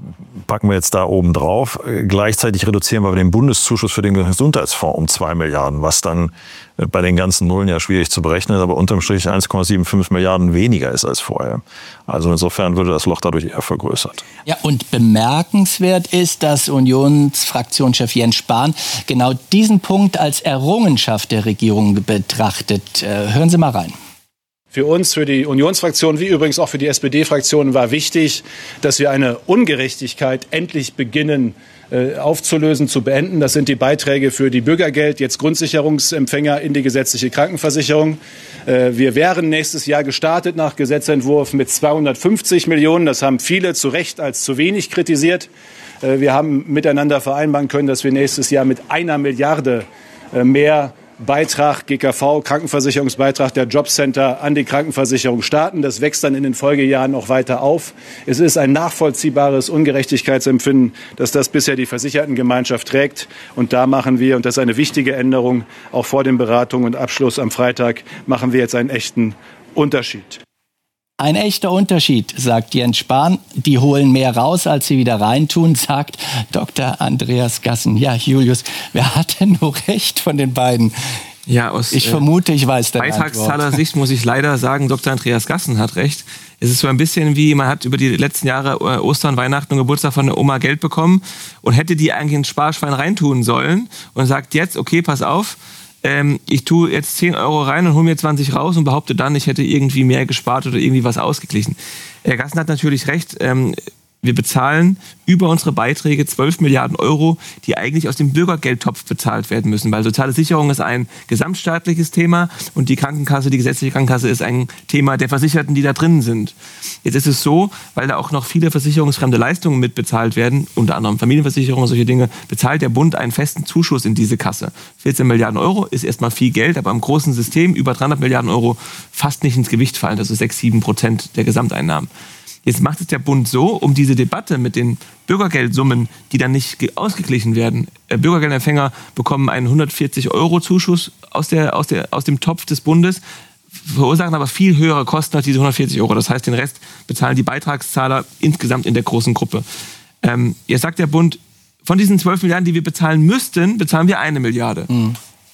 packen wir jetzt da oben drauf. Gleichzeitig reduzieren wir den Bundeszuschuss für den Gesundheitsfonds um zwei Milliarden, was dann bei den ganzen Nullen ja schwierig zu berechnen, aber unterm Strich eins Komma fünfundsiebzig Milliarden weniger ist als vorher. Also insofern würde das Loch dadurch eher vergrößert. Ja, und bemerkenswert ist, dass Unionsfraktionschef Jens Spahn genau diesen Punkt als Errungenschaft der Regierung betrachtet. Äh, hören Sie mal rein. Für uns, für die Unionsfraktion, wie übrigens auch für die S P D-Fraktion, war wichtig, dass wir eine Ungerechtigkeit endlich beginnen äh, aufzulösen, zu beenden. Das sind die Beiträge für die Bürgergeld, jetzt Grundsicherungsempfänger in die gesetzliche Krankenversicherung. Äh, wir wären nächstes Jahr gestartet nach Gesetzentwurf mit zweihundertfünfzig Millionen. Das haben viele zu Recht als zu wenig kritisiert. Äh, wir haben miteinander vereinbaren können, dass wir nächstes Jahr mit einer Milliarde äh, mehr Beitrag, G K V, Krankenversicherungsbeitrag der Jobcenter an die Krankenversicherung starten. Das wächst dann in den Folgejahren auch weiter auf. Es ist ein nachvollziehbares Ungerechtigkeitsempfinden, dass das bisher die Versichertengemeinschaft trägt. Und da machen wir, und das ist eine wichtige Änderung, auch vor den Beratungen und Abschluss am Freitag, machen wir jetzt einen echten Unterschied. Ein echter Unterschied, sagt Jens Spahn. Die holen mehr raus, als sie wieder reintun, sagt Doktor Andreas Gassen. Ja, Julius, wer hat denn nur recht von den beiden? Ja, aus ich vermute, ich weiß deine Beitragszahler-Sicht muss ich leider sagen, Doktor Andreas Gassen hat recht. Es ist so ein bisschen wie, man hat über die letzten Jahre Ostern, Weihnachten und Geburtstag von der Oma Geld bekommen und hätte die eigentlich ins Sparschwein reintun sollen und sagt jetzt, okay, pass auf, ähm, ich tue jetzt zehn Euro rein und hole mir zwanzig raus und behaupte dann, ich hätte irgendwie mehr gespart oder irgendwie was ausgeglichen. Herr Gassen hat natürlich recht, ähm, wir bezahlen über unsere Beiträge zwölf Milliarden Euro, die eigentlich aus dem Bürgergeldtopf bezahlt werden müssen, weil soziale Sicherung ist ein gesamtstaatliches Thema und die Krankenkasse, die gesetzliche Krankenkasse ist ein Thema der Versicherten, die da drin sind. Jetzt ist es so, weil da auch noch viele versicherungsfremde Leistungen mitbezahlt werden, unter anderem Familienversicherung und solche Dinge, bezahlt der Bund einen festen Zuschuss in diese Kasse. vierzehn Milliarden Euro ist erstmal viel Geld, aber im großen System über dreihundert Milliarden Euro fast nicht ins Gewicht fallen, das ist sechs, sieben Prozent der Gesamteinnahmen. Jetzt macht es der Bund so, um diese Debatte mit den Bürgergeldsummen, die dann nicht ausgeglichen werden. Bürgergeldempfänger bekommen einen hundertvierzig Euro Zuschuss aus, der, aus, der, aus dem Topf des Bundes, verursachen aber viel höhere Kosten als diese hundertvierzig Euro. Das heißt, den Rest bezahlen die Beitragszahler insgesamt in der großen Gruppe. Ähm, jetzt sagt der Bund, von diesen zwölf Milliarden, die wir bezahlen müssten, bezahlen wir eine Milliarde. Mhm.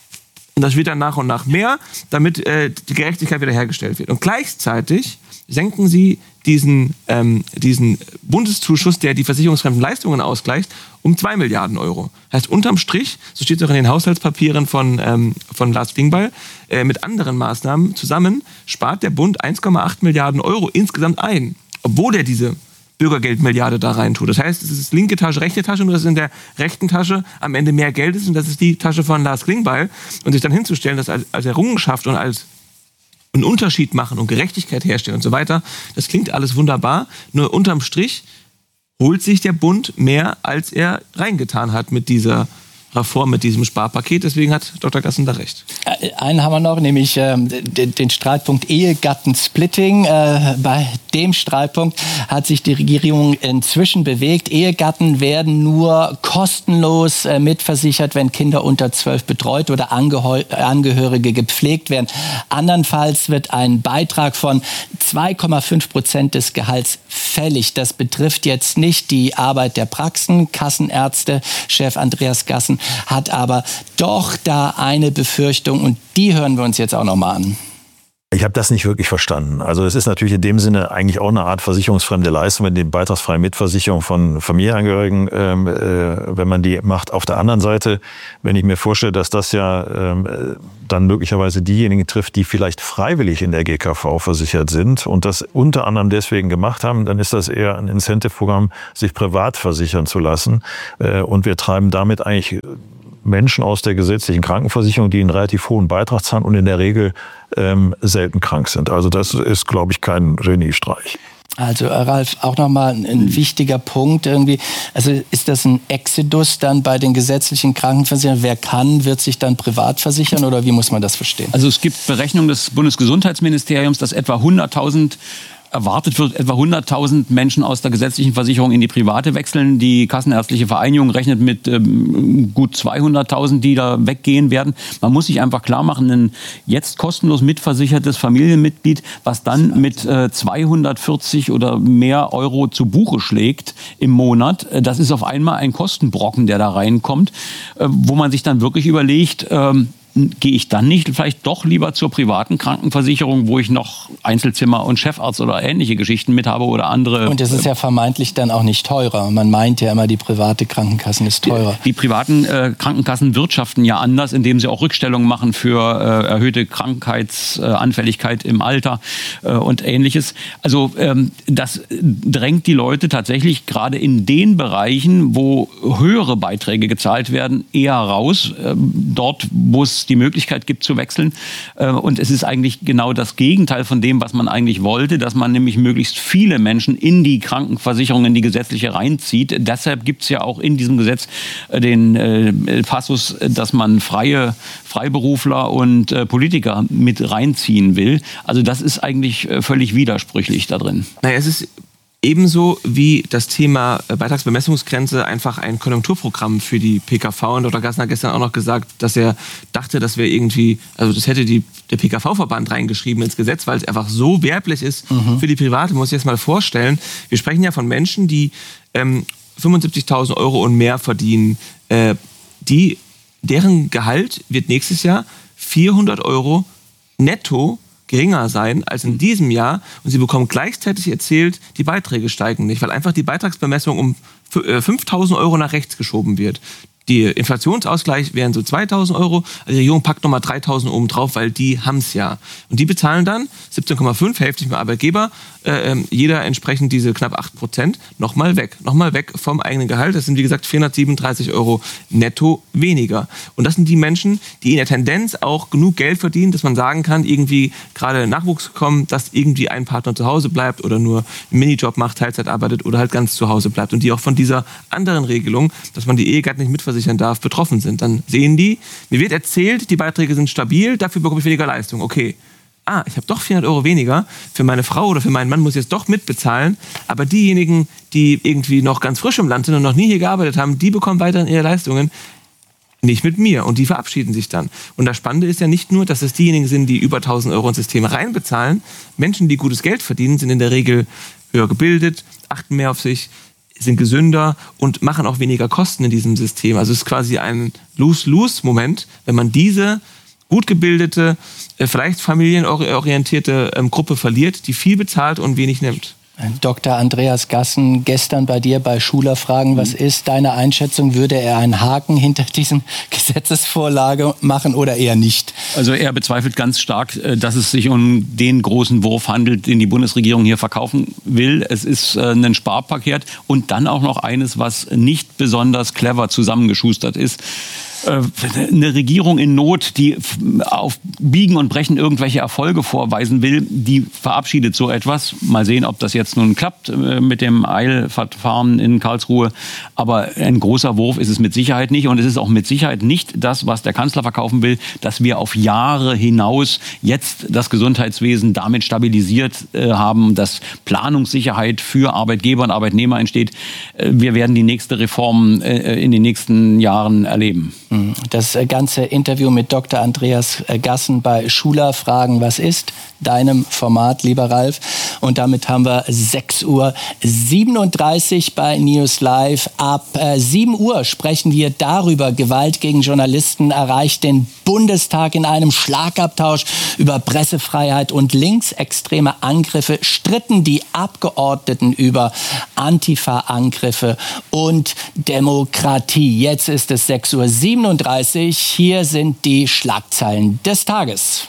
Und das wird dann nach und nach mehr, damit äh, die Gerechtigkeit wiederhergestellt wird. Und gleichzeitig senken sie diesen, ähm, diesen Bundeszuschuss, der die versicherungsfremden Leistungen ausgleicht, um zwei Milliarden Euro. Heißt, unterm Strich, so steht es auch in den Haushaltspapieren von, ähm, von Lars Klingbeil, äh, mit anderen Maßnahmen zusammen spart der Bund eins Komma acht Milliarden Euro insgesamt ein, obwohl er diese Bürgergeldmilliarde da rein tut. Das heißt, es ist linke Tasche, rechte Tasche, nur dass in der rechten Tasche am Ende mehr Geld ist und das ist die Tasche von Lars Klingbeil. Und sich dann hinzustellen, das als, als Errungenschaft und als einen Unterschied machen und Gerechtigkeit herstellen und so weiter, das klingt alles wunderbar, nur unterm Strich holt sich der Bund mehr, als er reingetan hat mit dieser Reform, mit diesem Sparpaket. Deswegen hat Doktor Gassen da recht. Einen haben wir noch, nämlich ähm, den, den Streitpunkt Ehegattensplitting. Äh, bei dem Streitpunkt hat sich die Regierung inzwischen bewegt. Ehegatten werden nur kostenlos äh, mitversichert, wenn Kinder unter zwölf betreut oder Angeheu- Angehörige gepflegt werden. Andernfalls wird ein Beitrag von zwei Komma fünf Prozent des Gehalts fällig. Das betrifft jetzt nicht die Arbeit der Praxen. Kassenärzte, Chef Andreas Gassen hat aber doch da eine Befürchtung und die hören wir uns jetzt auch noch mal an. Ich habe das nicht wirklich verstanden. Also es ist natürlich in dem Sinne eigentlich auch eine Art versicherungsfremde Leistung, wenn die beitragsfreie Mitversicherung von Familienangehörigen, ähm, äh, wenn man die macht. Auf der anderen Seite, wenn ich mir vorstelle, dass das ja ähm, dann möglicherweise diejenigen trifft, die vielleicht freiwillig in der G K V versichert sind und das unter anderem deswegen gemacht haben, dann ist das eher ein Incentive-Programm, sich privat versichern zu lassen. Äh, und wir treiben damit eigentlich Menschen aus der gesetzlichen Krankenversicherung, die einen relativ hohen Beitrag zahlen und in der Regel ähm, selten krank sind. Also das ist, glaube ich, kein Geniestreich. Also Ralf, auch nochmal ein, ein wichtiger Punkt irgendwie. Also ist das ein Exodus dann bei den gesetzlichen Krankenversicherern? Wer kann, wird sich dann privat versichern oder wie muss man das verstehen? Also es gibt Berechnungen des Bundesgesundheitsministeriums, dass etwa hunderttausend erwartet wird, etwa hunderttausend Menschen aus der gesetzlichen Versicherung in die private wechseln. Die Kassenärztliche Vereinigung rechnet mit ähm, gut zweihunderttausend, die da weggehen werden. Man muss sich einfach klar machen, ein jetzt kostenlos mitversichertes Familienmitglied, was dann mit äh, zweihundertvierzig oder mehr Euro zu Buche schlägt im Monat, äh, das ist auf einmal ein Kostenbrocken, der da reinkommt, äh, wo man sich dann wirklich überlegt, ähm, gehe ich dann nicht vielleicht doch lieber zur privaten Krankenversicherung, wo ich noch Einzelzimmer und Chefarzt oder ähnliche Geschichten mit habe oder andere. Und es ist ja vermeintlich dann auch nicht teurer. Man meint ja immer, die private Krankenkassen ist teurer. Die, die privaten äh, Krankenkassen wirtschaften ja anders, indem sie auch Rückstellungen machen für äh, erhöhte Krankheitsanfälligkeit äh, im Alter äh, und Ähnliches. Also ähm, das drängt die Leute tatsächlich gerade in den Bereichen, wo höhere Beiträge gezahlt werden, eher raus. Äh, dort, wo es die Möglichkeit gibt zu wechseln. Und es ist eigentlich genau das Gegenteil von dem, was man eigentlich wollte, dass man nämlich möglichst viele Menschen in die Krankenversicherung, in die gesetzliche reinzieht. Deshalb gibt es ja auch in diesem Gesetz den äh, Passus, dass man freie Freiberufler und äh, Politiker mit reinziehen will. Also das ist eigentlich völlig widersprüchlich da drin. Naja, es ist ebenso wie das Thema Beitragsbemessungsgrenze einfach ein Konjunkturprogramm für die P K V. Und Doktor Gassner hat gestern auch noch gesagt, dass er dachte, dass wir irgendwie, also das hätte die, der P K V-Verband reingeschrieben ins Gesetz, weil es einfach so werblich ist mhm. für die Private. Muss ich jetzt mal vorstellen. Wir sprechen ja von Menschen, die ähm, fünfundsiebzigtausend Euro und mehr verdienen. Äh, die, deren Gehalt wird nächstes Jahr vierhundert Euro netto geringer sein als in diesem Jahr und sie bekommen gleichzeitig erzählt, die Beiträge steigen nicht, weil einfach die Beitragsbemessung um fünftausend Euro nach rechts geschoben wird. Die Inflationsausgleich wären so zweitausend Euro, also die Regierung packt nochmal dreitausend oben drauf, weil die haben es ja. Und die bezahlen dann siebzehn Komma fünf, hälftig mit Arbeitgeber, äh, jeder entsprechend diese knapp acht Prozent, nochmal weg. Nochmal weg vom eigenen Gehalt. Das sind, wie gesagt, vierhundertsiebenunddreißig Euro netto weniger. Und das sind die Menschen, die in der Tendenz auch genug Geld verdienen, dass man sagen kann, irgendwie gerade Nachwuchs bekommen, dass irgendwie ein Partner zu Hause bleibt oder nur einen Minijob macht, Teilzeit arbeitet oder halt ganz zu Hause bleibt. Und die auch von dieser anderen Regelung, dass man die Ehegatten nicht mitversichern darf, betroffen sind. Dann sehen die, mir wird erzählt, die Beiträge sind stabil, dafür bekomme ich weniger Leistung. Okay, ah, ich habe doch vierhundert Euro weniger, für meine Frau oder für meinen Mann muss ich jetzt doch mitbezahlen, aber diejenigen, die irgendwie noch ganz frisch im Land sind und noch nie hier gearbeitet haben, die bekommen weiterhin ihre Leistungen, nicht mit mir und die verabschieden sich dann. Und das Spannende ist ja nicht nur, dass es diejenigen sind, die über tausend Euro ins System reinbezahlen. Menschen, die gutes Geld verdienen, sind in der Regel höher gebildet, achten mehr auf sich, sind gesünder und machen auch weniger Kosten in diesem System. Also es ist quasi ein Lose-Lose-Moment, wenn man diese gut gebildete, vielleicht familienorientierte Gruppe verliert, die viel bezahlt und wenig nimmt. Doktor Andreas Gassen, gestern bei dir bei Schuler Fragen, was ist deine Einschätzung? Würde er einen Haken hinter diesen Gesetzesvorlage machen oder eher nicht? Also er bezweifelt ganz stark, dass es sich um den großen Wurf handelt, den die Bundesregierung hier verkaufen will. Es ist ein Sparpaket und dann auch noch eines, was nicht besonders clever zusammengeschustert ist. Eine Regierung in Not, die auf Biegen und Brechen irgendwelche Erfolge vorweisen will, die verabschiedet so etwas. Mal sehen, ob das jetzt nun klappt mit dem Eilverfahren in Karlsruhe. Aber ein großer Wurf ist es mit Sicherheit nicht. Und es ist auch mit Sicherheit nicht das, was der Kanzler verkaufen will, dass wir auf Jahre hinaus jetzt das Gesundheitswesen damit stabilisiert haben, dass Planungssicherheit für Arbeitgeber und Arbeitnehmer entsteht. Wir werden die nächste Reform in den nächsten Jahren erleben. Das ganze Interview mit Doktor Andreas Gassen bei Schuler Fragen, was ist? Deinem Format, lieber Ralf. Und damit haben wir sechs Uhr siebenunddreißig bei News Live. Ab äh, sieben Uhr sprechen wir darüber. Gewalt gegen Journalisten erreicht den Bundestag. In einem Schlagabtausch über Pressefreiheit und linksextreme Angriffe stritten die Abgeordneten über Antifa-Angriffe und Demokratie. Jetzt ist es sechs Uhr siebenunddreißig. Hier sind die Schlagzeilen des Tages.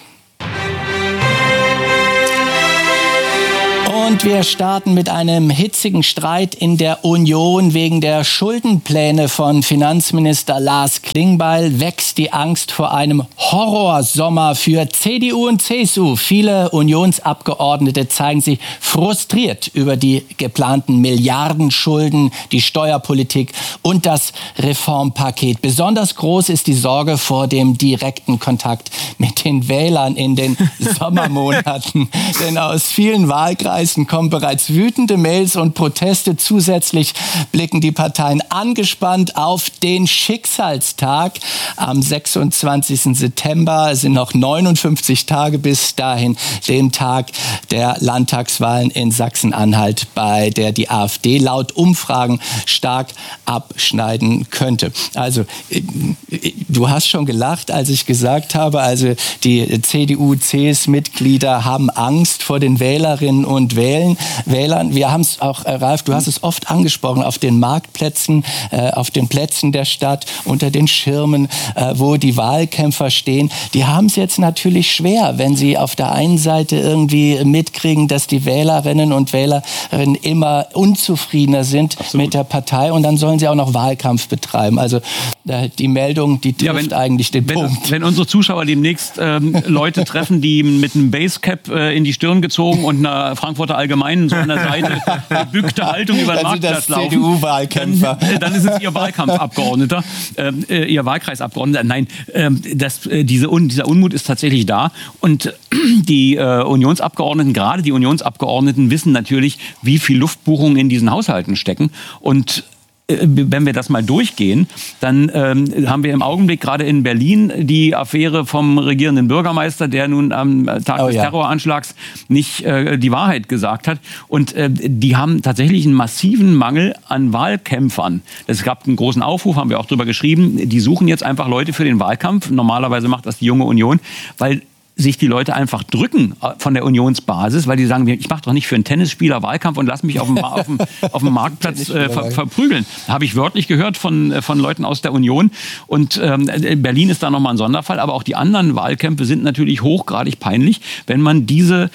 Und wir starten mit einem hitzigen Streit in der Union wegen der Schuldenpläne von Finanzminister Lars Klingbeil. Wächst die Angst vor einem Horrorsommer für C D U und C S U. Viele Unionsabgeordnete zeigen sich frustriert über die geplanten Milliardenschulden, die Steuerpolitik und das Reformpaket. Besonders groß ist die Sorge vor dem direkten Kontakt mit den Wählern in den Sommermonaten. Denn aus vielen Wahlkreisen Westen kommen bereits wütende Mails und Proteste. Zusätzlich blicken die Parteien angespannt auf den Schicksalstag. Am sechsundzwanzigsten September es sind noch neunundfünfzig Tage bis dahin, dem Tag der Landtagswahlen in Sachsen-Anhalt, bei der die AfD laut Umfragen stark abschneiden könnte. Also, du hast schon gelacht, als ich gesagt habe, also die C D U-C S Mitglieder haben Angst vor den Wählerinnen und Wählern. Wählern. Wir haben es auch, Ralf, du hast es oft angesprochen, auf den Marktplätzen, äh, auf den Plätzen der Stadt, unter den Schirmen, äh, wo die Wahlkämpfer stehen. Die haben es jetzt natürlich schwer, wenn sie auf der einen Seite irgendwie mitkriegen, dass die Wählerinnen und Wählerinnen immer unzufriedener sind Absolut. mit der Partei, und dann sollen sie auch noch Wahlkampf betreiben. Also äh, die Meldung, die trifft ja, wenn, eigentlich den wenn, Punkt. Wenn unsere Zuschauer demnächst ähm, Leute treffen, die mit einem Basecap äh, in die Stirn gezogen und einer Frankfurter Allgemeinen so an der Seite gebückte Haltung über den Marktplatz laufen, C D U-Wahlkämpfer. Dann, dann ist es ihr Wahlkampfabgeordneter, äh, ihr Wahlkreisabgeordneter. Nein, äh, das, äh, diese Un, dieser Unmut ist tatsächlich da, und die äh, Unionsabgeordneten, gerade die Unionsabgeordneten, wissen natürlich, wie viel Luftbuchungen in diesen Haushalten stecken, und wenn wir das mal durchgehen, dann ähm, haben wir im Augenblick gerade in Berlin die Affäre vom regierenden Bürgermeister, der nun am Tag oh, des ja. Terroranschlags nicht äh, die Wahrheit gesagt hat. Und äh, die haben tatsächlich einen massiven Mangel an Wahlkämpfern. Es gab einen großen Aufruf, haben wir auch drüber geschrieben. Die suchen jetzt einfach Leute für den Wahlkampf. Normalerweise macht das die Junge Union, weil sich die Leute einfach drücken von der Unionsbasis, weil die sagen, ich mache doch nicht für einen Tennisspieler Wahlkampf und lass mich auf dem, auf dem, auf dem Marktplatz äh, ver, verprügeln. Habe ich wörtlich gehört von, von Leuten aus der Union. Und ähm, Berlin ist da nochmal ein Sonderfall, aber auch die anderen Wahlkämpfe sind natürlich hochgradig peinlich, wenn man diese,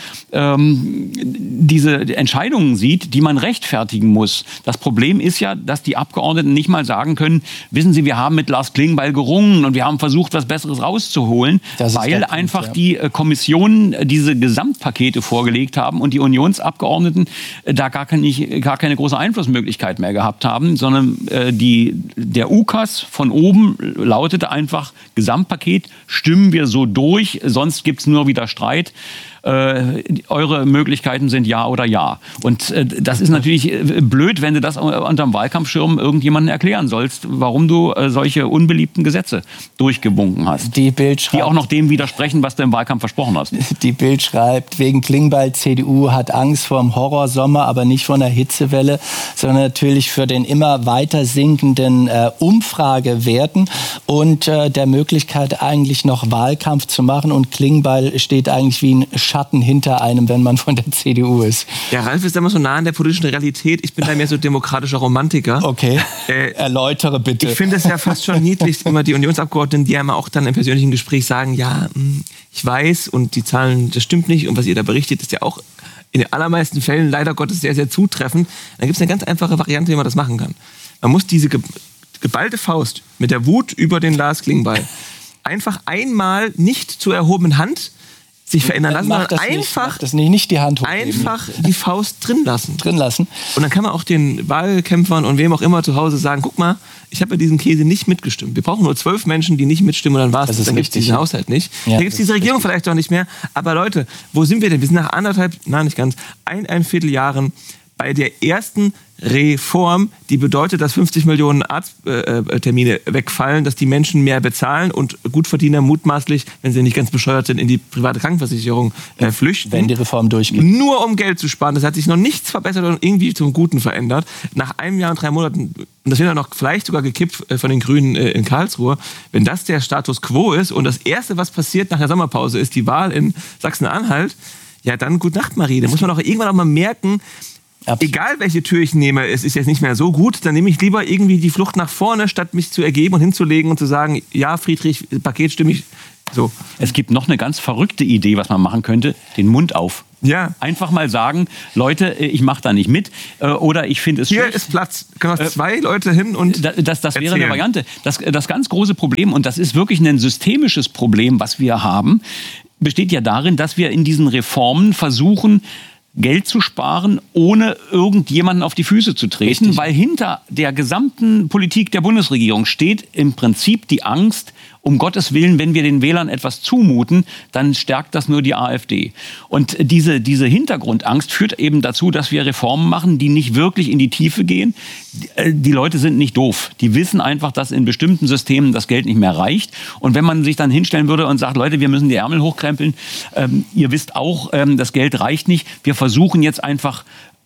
ähm, diese Entscheidungen sieht, die man rechtfertigen muss. Das Problem ist ja, dass die Abgeordneten nicht mal sagen können, wissen Sie, wir haben mit Lars Klingbeil gerungen und wir haben versucht, was Besseres rauszuholen, weil einfach Punkt, ja. die Kommissionen diese Gesamtpakete vorgelegt haben und die Unionsabgeordneten da gar keine, gar keine große Einflussmöglichkeit mehr gehabt haben, sondern äh, die, der U K A S von oben lautete einfach, Gesamtpaket, stimmen wir so durch, sonst gibt es nur wieder Streit. Äh, eure Möglichkeiten sind ja oder ja. Und äh, das ist natürlich blöd, wenn du das unterm Wahlkampfschirm irgendjemandem erklären sollst, warum du äh, solche unbeliebten Gesetze durchgewunken hast. Die Bild schreibt, die auch noch dem widersprechen, was du im Wahlkampf versprochen hast. Die Bild schreibt, wegen Klingbeil, C D U hat Angst vor dem Horrorsommer, aber nicht vor einer Hitzewelle, sondern natürlich für den immer weiter sinkenden äh, Umfragewerten und äh, der Möglichkeit, eigentlich noch Wahlkampf zu machen. Und Klingbeil steht eigentlich wie ein Schatten hinter einem, wenn man von der C D U ist. Ja, Ralf ist immer so nah an der politischen Realität. Ich bin da mehr so demokratischer Romantiker. Okay, äh, erläutere bitte. Ich finde es ja fast schon niedlich, immer die Unionsabgeordneten, die einem auch dann im persönlichen Gespräch sagen, ja, ich weiß und die Zahlen, das stimmt nicht und was ihr da berichtet, ist ja auch in den allermeisten Fällen leider Gottes sehr, sehr zutreffend. Dann gibt es eine ganz einfache Variante, wie man das machen kann. Man muss diese ge- geballte Faust mit der Wut über den Lars Klingbeil einfach einmal nicht zur erhobenen Hand sich verändern lassen, sondern einfach, das nicht, nicht die, Hand einfach die Faust drin lassen. drin lassen. Und dann kann man auch den Wahlkämpfern und wem auch immer zu Hause sagen, guck mal, ich habe bei diesem Käse nicht mitgestimmt. Wir brauchen nur zwölf Menschen, die nicht mitstimmen und dann war es das. Dann gibt es diesen ja. Haushalt nicht. Ja, dann gibt es diese Regierung richtig. Vielleicht auch nicht mehr. Aber Leute, wo sind wir denn? Wir sind nach anderthalb, nein nicht ganz, ein, ein Vierteljahren bei der ersten Reform, die bedeutet, dass fünfzig Millionen Arzttermine wegfallen, dass die Menschen mehr bezahlen und Gutverdiener mutmaßlich, wenn sie nicht ganz bescheuert sind, in die private Krankenversicherung äh, flüchten. Wenn die Reform durchgeht. Nur um Geld zu sparen. Das hat sich noch nichts verbessert und irgendwie zum Guten verändert. Nach einem Jahr und drei Monaten, und das wird ja noch vielleicht sogar gekippt äh, von den Grünen äh, in Karlsruhe, wenn das der Status quo ist und das Erste, was passiert nach der Sommerpause, ist die Wahl in Sachsen-Anhalt, ja dann gute Nacht, Marie. Da muss man doch irgendwann auch mal merken, Absolut. Egal welche Tür ich nehme, es ist jetzt nicht mehr so gut, dann nehme ich lieber irgendwie die Flucht nach vorne, statt mich zu ergeben und hinzulegen und zu sagen, ja Friedrich, Paket stimme ich so. Es gibt noch eine ganz verrückte Idee, was man machen könnte, den Mund auf. Ja. Einfach mal sagen, Leute, ich mache da nicht mit oder ich finde es Hier schlecht. ist Platz, können noch zwei äh, Leute hin und Das, das, das wäre erzählen. eine Variante. Das, das ganz große Problem, und das ist wirklich ein systemisches Problem, was wir haben, besteht ja darin, dass wir in diesen Reformen versuchen, Geld zu sparen, ohne irgendjemanden auf die Füße zu treten, Richtig. Weil hinter der gesamten Politik der Bundesregierung steht im Prinzip die Angst um Gottes Willen, wenn wir den Wählern etwas zumuten, dann stärkt das nur die AfD. Und diese, diese Hintergrundangst führt eben dazu, dass wir Reformen machen, die nicht wirklich in die Tiefe gehen. Die Leute sind nicht doof. Die wissen einfach, dass in bestimmten Systemen das Geld nicht mehr reicht. Und wenn man sich dann hinstellen würde und sagt, Leute, wir müssen die Ärmel hochkrempeln, ähm, ihr wisst auch, ähm, das Geld reicht nicht. Wir versuchen jetzt einfach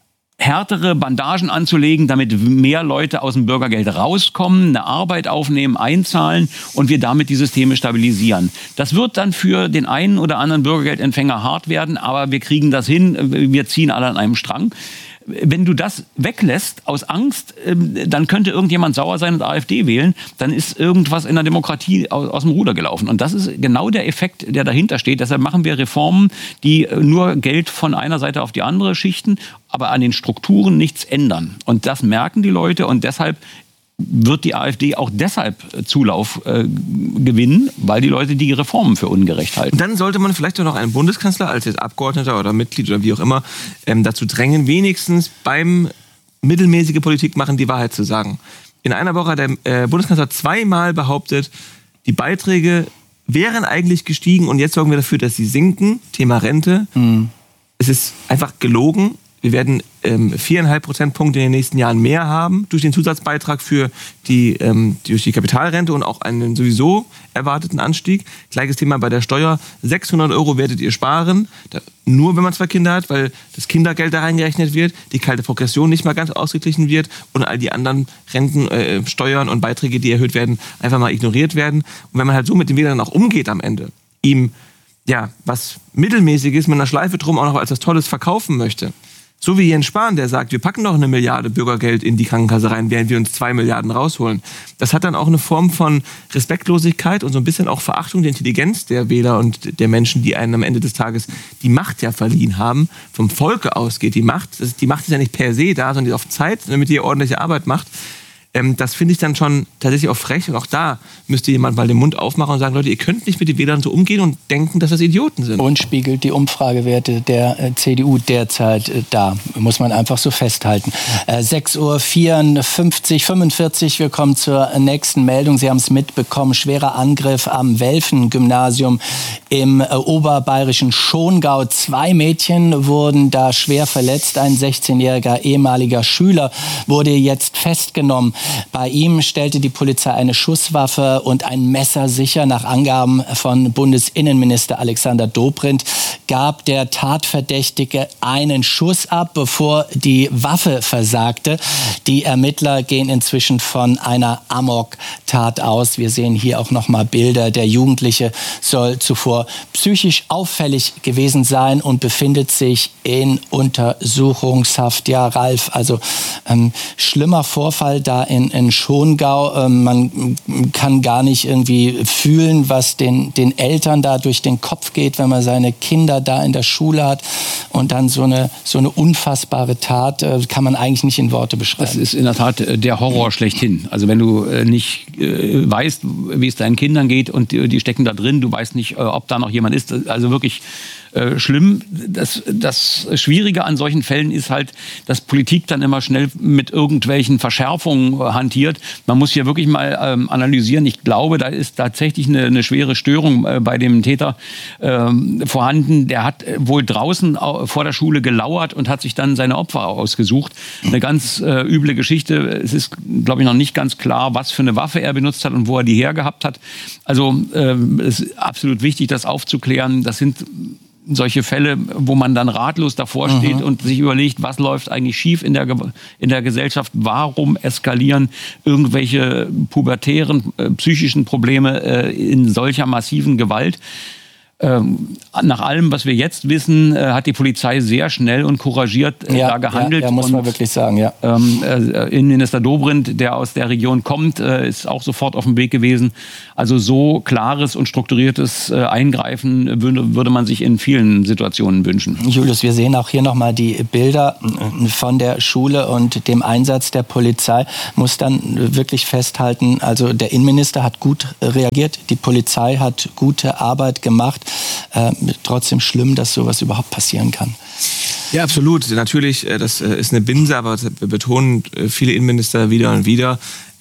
härtere Bandagen anzulegen, damit mehr Leute aus dem Bürgergeld rauskommen, eine Arbeit aufnehmen, einzahlen und wir damit die Systeme stabilisieren. Das wird dann für den einen oder anderen Bürgergeldempfänger hart werden, aber wir kriegen das hin, wir ziehen alle an einem Strang. Wenn du das weglässt aus Angst, dann könnte irgendjemand sauer sein und AfD wählen, dann ist irgendwas in der Demokratie aus, aus dem Ruder gelaufen. Und das ist genau der Effekt, der dahinter steht. Deshalb machen wir Reformen, die nur Geld von einer Seite auf die andere schichten, aber an den Strukturen nichts ändern. Und das merken die Leute und deshalb wird die AfD auch deshalb Zulauf äh, gewinnen, weil die Leute die Reformen für ungerecht halten. Und dann sollte man vielleicht auch noch einen Bundeskanzler als jetzt Abgeordneter oder Mitglied oder wie auch immer ähm, dazu drängen, wenigstens beim mittelmäßige Politik machen die Wahrheit zu sagen. In einer Woche hat der äh, Bundeskanzler zweimal behauptet, die Beiträge wären eigentlich gestiegen und jetzt sorgen wir dafür, dass sie sinken. Thema Rente. Mhm. Es ist einfach gelogen. Wir werden ähm, viereinhalb Prozentpunkte in den nächsten Jahren mehr haben durch den Zusatzbeitrag für die, ähm, durch die Kapitalrente und auch einen sowieso erwarteten Anstieg. Gleiches Thema bei der Steuer. sechshundert Euro werdet ihr sparen, da, nur wenn man zwei Kinder hat, weil das Kindergeld da reingerechnet wird, die kalte Progression nicht mal ganz ausgeglichen wird und all die anderen Renten, äh, Steuern und Beiträge, die erhöht werden, einfach mal ignoriert werden. Und wenn man halt so mit den Wählern auch umgeht am Ende, ihm ja was Mittelmäßiges mit einer Schleife drum auch noch als was Tolles verkaufen möchte, so wie Jens Spahn, der sagt, wir packen noch eine Milliarde Bürgergeld in die Krankenkasse rein, während wir uns zwei Milliarden rausholen. Das hat dann auch eine Form von Respektlosigkeit und so ein bisschen auch Verachtung der Intelligenz der Wähler und der Menschen, die einen am Ende des Tages die Macht ja verliehen haben. Vom Volke ausgeht die Macht. Das, die Macht ist ja nicht per se da, sondern die ist auf Zeit, damit ihr ordentliche Arbeit macht. Ähm, das finde ich dann schon tatsächlich auch frech. Und auch da müsste jemand mal den Mund aufmachen und sagen, Leute, ihr könnt nicht mit den Wählern so umgehen und denken, dass das Idioten sind. Und spiegelt die Umfragewerte der äh, C D U derzeit äh, da. Muss man einfach so festhalten. Äh, sechs Uhr vierundfünfzig, fünfundvierzig, wir kommen zur nächsten Meldung. Sie haben es mitbekommen, schwerer Angriff am Welfen-Gymnasium im äh, oberbayerischen Schongau. Zwei Mädchen wurden da schwer verletzt. Ein sechzehnjähriger ehemaliger Schüler wurde jetzt festgenommen. Bei ihm stellte die Polizei eine Schusswaffe und ein Messer sicher. Nach Angaben von Bundesinnenminister Alexander Dobrindt gab der Tatverdächtige einen Schuss ab, bevor die Waffe versagte. Die Ermittler gehen inzwischen von einer Amok-Tat aus. Wir sehen hier auch noch mal Bilder. Der Jugendliche soll zuvor psychisch auffällig gewesen sein und befindet sich in Untersuchungshaft. Ja, Ralf, also ähm, schlimmer Vorfall da in, in Schongau. Ähm, man kann gar nicht irgendwie fühlen, was den, den Eltern da durch den Kopf geht, wenn man seine Kinder da in der Schule hat. Und dann so eine, so eine unfassbare Tat, äh, kann man eigentlich nicht in Worte beschreiben. Das ist in der Tat der Horror schlechthin. Also wenn du äh, nicht äh, weißt, wie es deinen Kindern geht und die, die stecken da drin, du weißt nicht, äh, ob da noch jemand ist. Also wirklich äh, schlimm. Das, das Schwierige an solchen Fällen ist halt, dass Politik dann immer schnell mit irgendwelchen Verschärfungen äh, hantiert. Man muss hier wirklich mal ähm, analysieren. Ich glaube, da ist tatsächlich eine, eine schwere Störung äh, bei dem Täter äh, vorhanden. Der hat äh, wohl draußen äh, vor der Schule gelauert und hat sich dann seine Opfer ausgesucht. Eine ganz äh, üble Geschichte. Es ist, glaube ich, noch nicht ganz klar, was für eine Waffe er benutzt hat und wo er die hergehabt hat. Also äh, es ist absolut wichtig, das aufzuklären. Das sind solche Fälle, wo man dann ratlos davor steht mhm. und sich überlegt, was läuft eigentlich schief in der, in der Gesellschaft, warum eskalieren irgendwelche pubertären äh, psychischen Probleme äh, in solcher massiven Gewalt. Ähm, nach allem, was wir jetzt wissen, äh, hat die Polizei sehr schnell und couragiert äh, ja, da gehandelt. Ja, ja muss man und, wirklich sagen, ja. Ähm, äh, Innenminister Dobrindt, der aus der Region kommt, äh, ist auch sofort auf dem Weg gewesen. Also so klares und strukturiertes äh, Eingreifen würde, würde man sich in vielen Situationen wünschen. Julius, wir sehen auch hier nochmal die Bilder von der Schule und dem Einsatz der Polizei. Muss dann wirklich festhalten, also der Innenminister hat gut reagiert, die Polizei hat gute Arbeit gemacht. Äh, trotzdem schlimm, dass sowas überhaupt passieren kann. Ja, absolut. Natürlich, das ist eine Binse, aber wir betonen viele Innenminister wieder und wieder.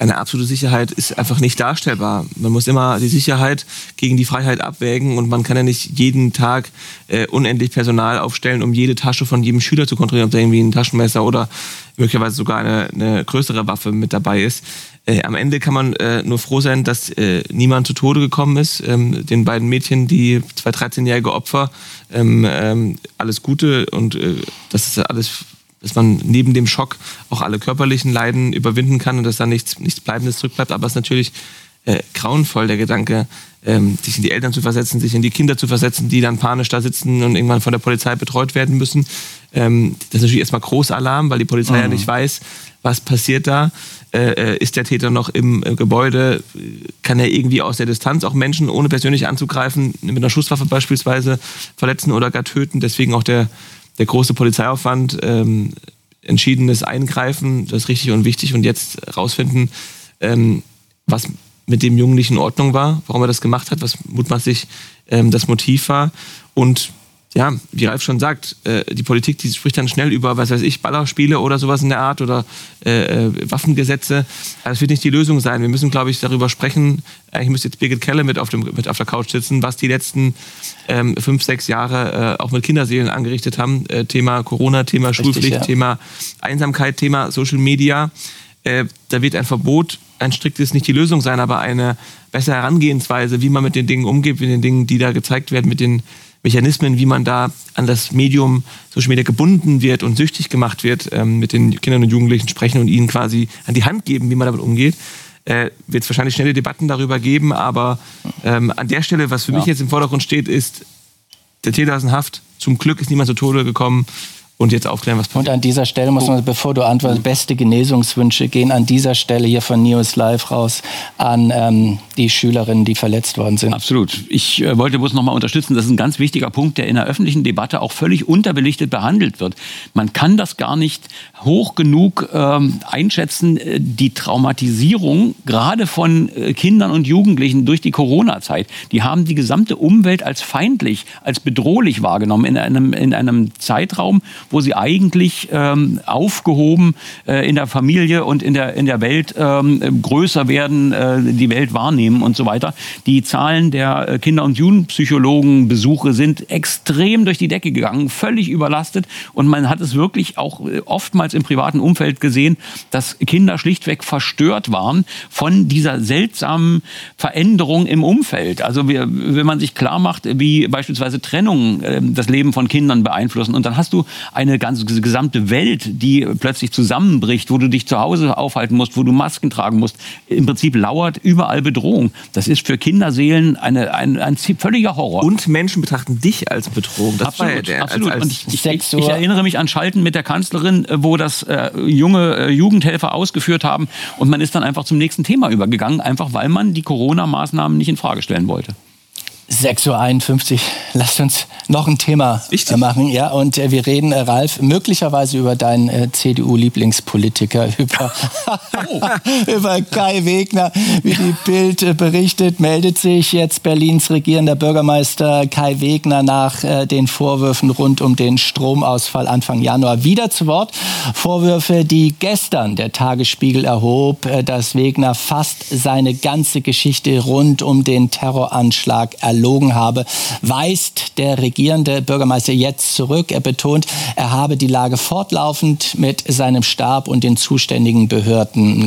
eine absolute Sicherheit ist einfach nicht darstellbar. Man muss immer die Sicherheit gegen die Freiheit abwägen und man kann ja nicht jeden Tag äh, unendlich Personal aufstellen, um jede Tasche von jedem Schüler zu kontrollieren, ob da irgendwie ein Taschenmesser oder möglicherweise sogar eine, eine größere Waffe mit dabei ist. Äh, am Ende kann man äh, nur froh sein, dass äh, niemand zu Tode gekommen ist. Ähm, den beiden Mädchen, die zwei dreizehnjährige Opfer, ähm, ähm, alles Gute und äh, das ist alles, dass man neben dem Schock auch alle körperlichen Leiden überwinden kann und dass da nichts, nichts Bleibendes zurückbleibt. Aber es ist natürlich äh, grauenvoll, der Gedanke, ähm, sich in die Eltern zu versetzen, sich in die Kinder zu versetzen, die dann panisch da sitzen und irgendwann von der Polizei betreut werden müssen. Ähm, das ist natürlich erstmal Großalarm, weil die Polizei mhm. ja nicht weiß, was passiert da. Äh, ist der Täter noch im äh, Gebäude? Kann er irgendwie aus der Distanz auch Menschen, ohne persönlich anzugreifen, mit einer Schusswaffe beispielsweise verletzen oder gar töten? Deswegen auch der, der große Polizeiaufwand, ähm, entschiedenes Eingreifen, das ist richtig und wichtig. Und jetzt rausfinden, ähm, was mit dem Jungen nicht in Ordnung war, warum er das gemacht hat, was mutmaßlich ähm, das Motiv war. Und ja, wie Ralf schon sagt, äh, die Politik, die spricht dann schnell über, was weiß ich, Ballerspiele oder sowas in der Art oder äh, Waffengesetze. Das wird nicht die Lösung sein. Wir müssen, glaube ich, darüber sprechen. Eigentlich müsste jetzt Birgit Kelle mit auf, dem, mit auf der Couch sitzen, was die letzten ähm, fünf, sechs Jahre äh, auch mit Kinderseelen angerichtet haben. Äh, Thema Corona, Thema Richtig, Schulpflicht, ja. Thema Einsamkeit, Thema Social Media. Äh, da wird ein Verbot, ein striktes nicht die Lösung sein, aber eine bessere Herangehensweise, wie man mit den Dingen umgeht, mit den Dingen, die da gezeigt werden, mit den Mechanismen, wie man da an das Medium Social Media gebunden wird und süchtig gemacht wird, ähm, mit den Kindern und Jugendlichen sprechen und ihnen quasi an die Hand geben, wie man damit umgeht. Äh, wird es wahrscheinlich schnelle Debatten darüber geben, aber ähm, an der Stelle, was für ja. mich jetzt im Vordergrund steht, ist, der Täter ist in Haft. Zum Glück ist niemand zu Tode gekommen. Und jetzt aufklären, was passiert. Und an dieser Stelle muss man, bevor du antwortest, beste Genesungswünsche gehen an dieser Stelle hier von News Live raus an ähm, die Schülerinnen, die verletzt worden sind. Absolut. Ich äh, wollte bloß noch mal unterstützen, das ist ein ganz wichtiger Punkt, der in der öffentlichen Debatte auch völlig unterbelichtet behandelt wird. Man kann das gar nicht hoch genug ähm, einschätzen, die Traumatisierung gerade von äh, Kindern und Jugendlichen durch die Corona-Zeit. Die haben die gesamte Umwelt als feindlich, als bedrohlich wahrgenommen in einem, in einem Zeitraum, wo sie eigentlich ähm, aufgehoben äh, in der Familie und in der, in der Welt ähm, größer werden, äh, die Welt wahrnehmen und so weiter. Die Zahlen der äh, Kinder- und Jugendpsychologenbesuche sind extrem durch die Decke gegangen, völlig überlastet. Und man hat es wirklich auch äh, oftmals im privaten Umfeld gesehen, dass Kinder schlichtweg verstört waren von dieser seltsamen Veränderung im Umfeld. Also wir, wenn man sich klar macht, wie beispielsweise Trennungen äh, das Leben von Kindern beeinflussen. Und dann hast du eine ganze gesamte Welt, die plötzlich zusammenbricht, wo du dich zu Hause aufhalten musst, wo du Masken tragen musst. Im Prinzip lauert überall Bedrohung. Das ist für Kinderseelen eine, ein, ein völliger Horror. Und Menschen betrachten dich als Bedrohung. Das absolut, war der, absolut. Als, als Und ich, ich, ich erinnere mich an Schalten mit der Kanzlerin, wo das äh, junge äh, Jugendhelfer ausgeführt haben. Und man ist dann einfach zum nächsten Thema übergegangen, einfach weil man die Corona-Maßnahmen nicht in Frage stellen wollte. sechs Uhr einundfünfzig. Lasst uns noch ein Thema Richtig. machen. Ja, und äh, wir reden, äh, Ralf, möglicherweise über deinen äh, C D U-Lieblingspolitiker, über, oh. über Kai Wegner. Wie die Bild äh, berichtet, meldet sich jetzt Berlins regierender Bürgermeister Kai Wegner nach äh, den Vorwürfen rund um den Stromausfall Anfang Januar wieder zu Wort. Vorwürfe, die gestern der Tagesspiegel erhob, äh, dass Wegner fast seine ganze Geschichte rund um den Terroranschlag erlogen habe, weist der regierende Bürgermeister jetzt zurück. Er betont, er habe die Lage fortlaufend mit seinem Stab und den zuständigen Behörden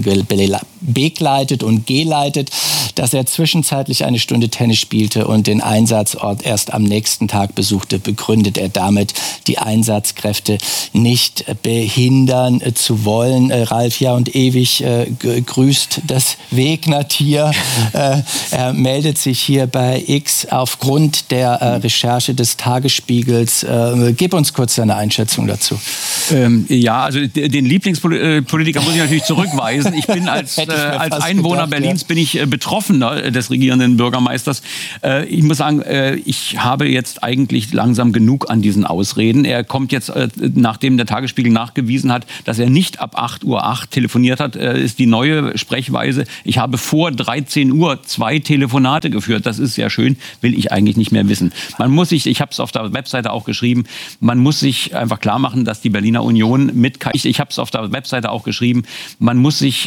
begleitet und geleitet, dass er zwischenzeitlich eine Stunde Tennis spielte und den Einsatzort erst am nächsten Tag besuchte, begründet er damit, die Einsatzkräfte nicht behindern zu wollen. Äh, Ralf, ja und ewig äh, grüßt das Wegner-Tier. Äh, er meldet sich hier bei X aufgrund der äh, Recherche des Tagesspiegels. Äh, gib uns kurz deine Einschätzung dazu. Ähm, ja, also den Lieblingspolitiker muss ich natürlich zurückweisen. Ich bin als, äh, als Einwohner gedacht, Berlins ja. bin ich äh, Betroffener des regierenden Bürgermeisters. Äh, ich muss sagen, äh, ich habe jetzt eigentlich langsam genug an diesen Ausreden. Er kommt jetzt, äh, nachdem der Tagesspiegel nachgewiesen hat, dass er nicht ab acht Uhr acht telefoniert hat, äh, ist die neue Sprechweise. Ich habe vor dreizehn Uhr zwei Telefonate geführt. Das ist sehr schön, will ich eigentlich nicht mehr wissen. Man muss sich, ich habe es auf der Webseite auch geschrieben, man muss sich einfach klar machen, dass die Berliner Union mit, ich, ich habe es auf der Webseite auch geschrieben, man muss sich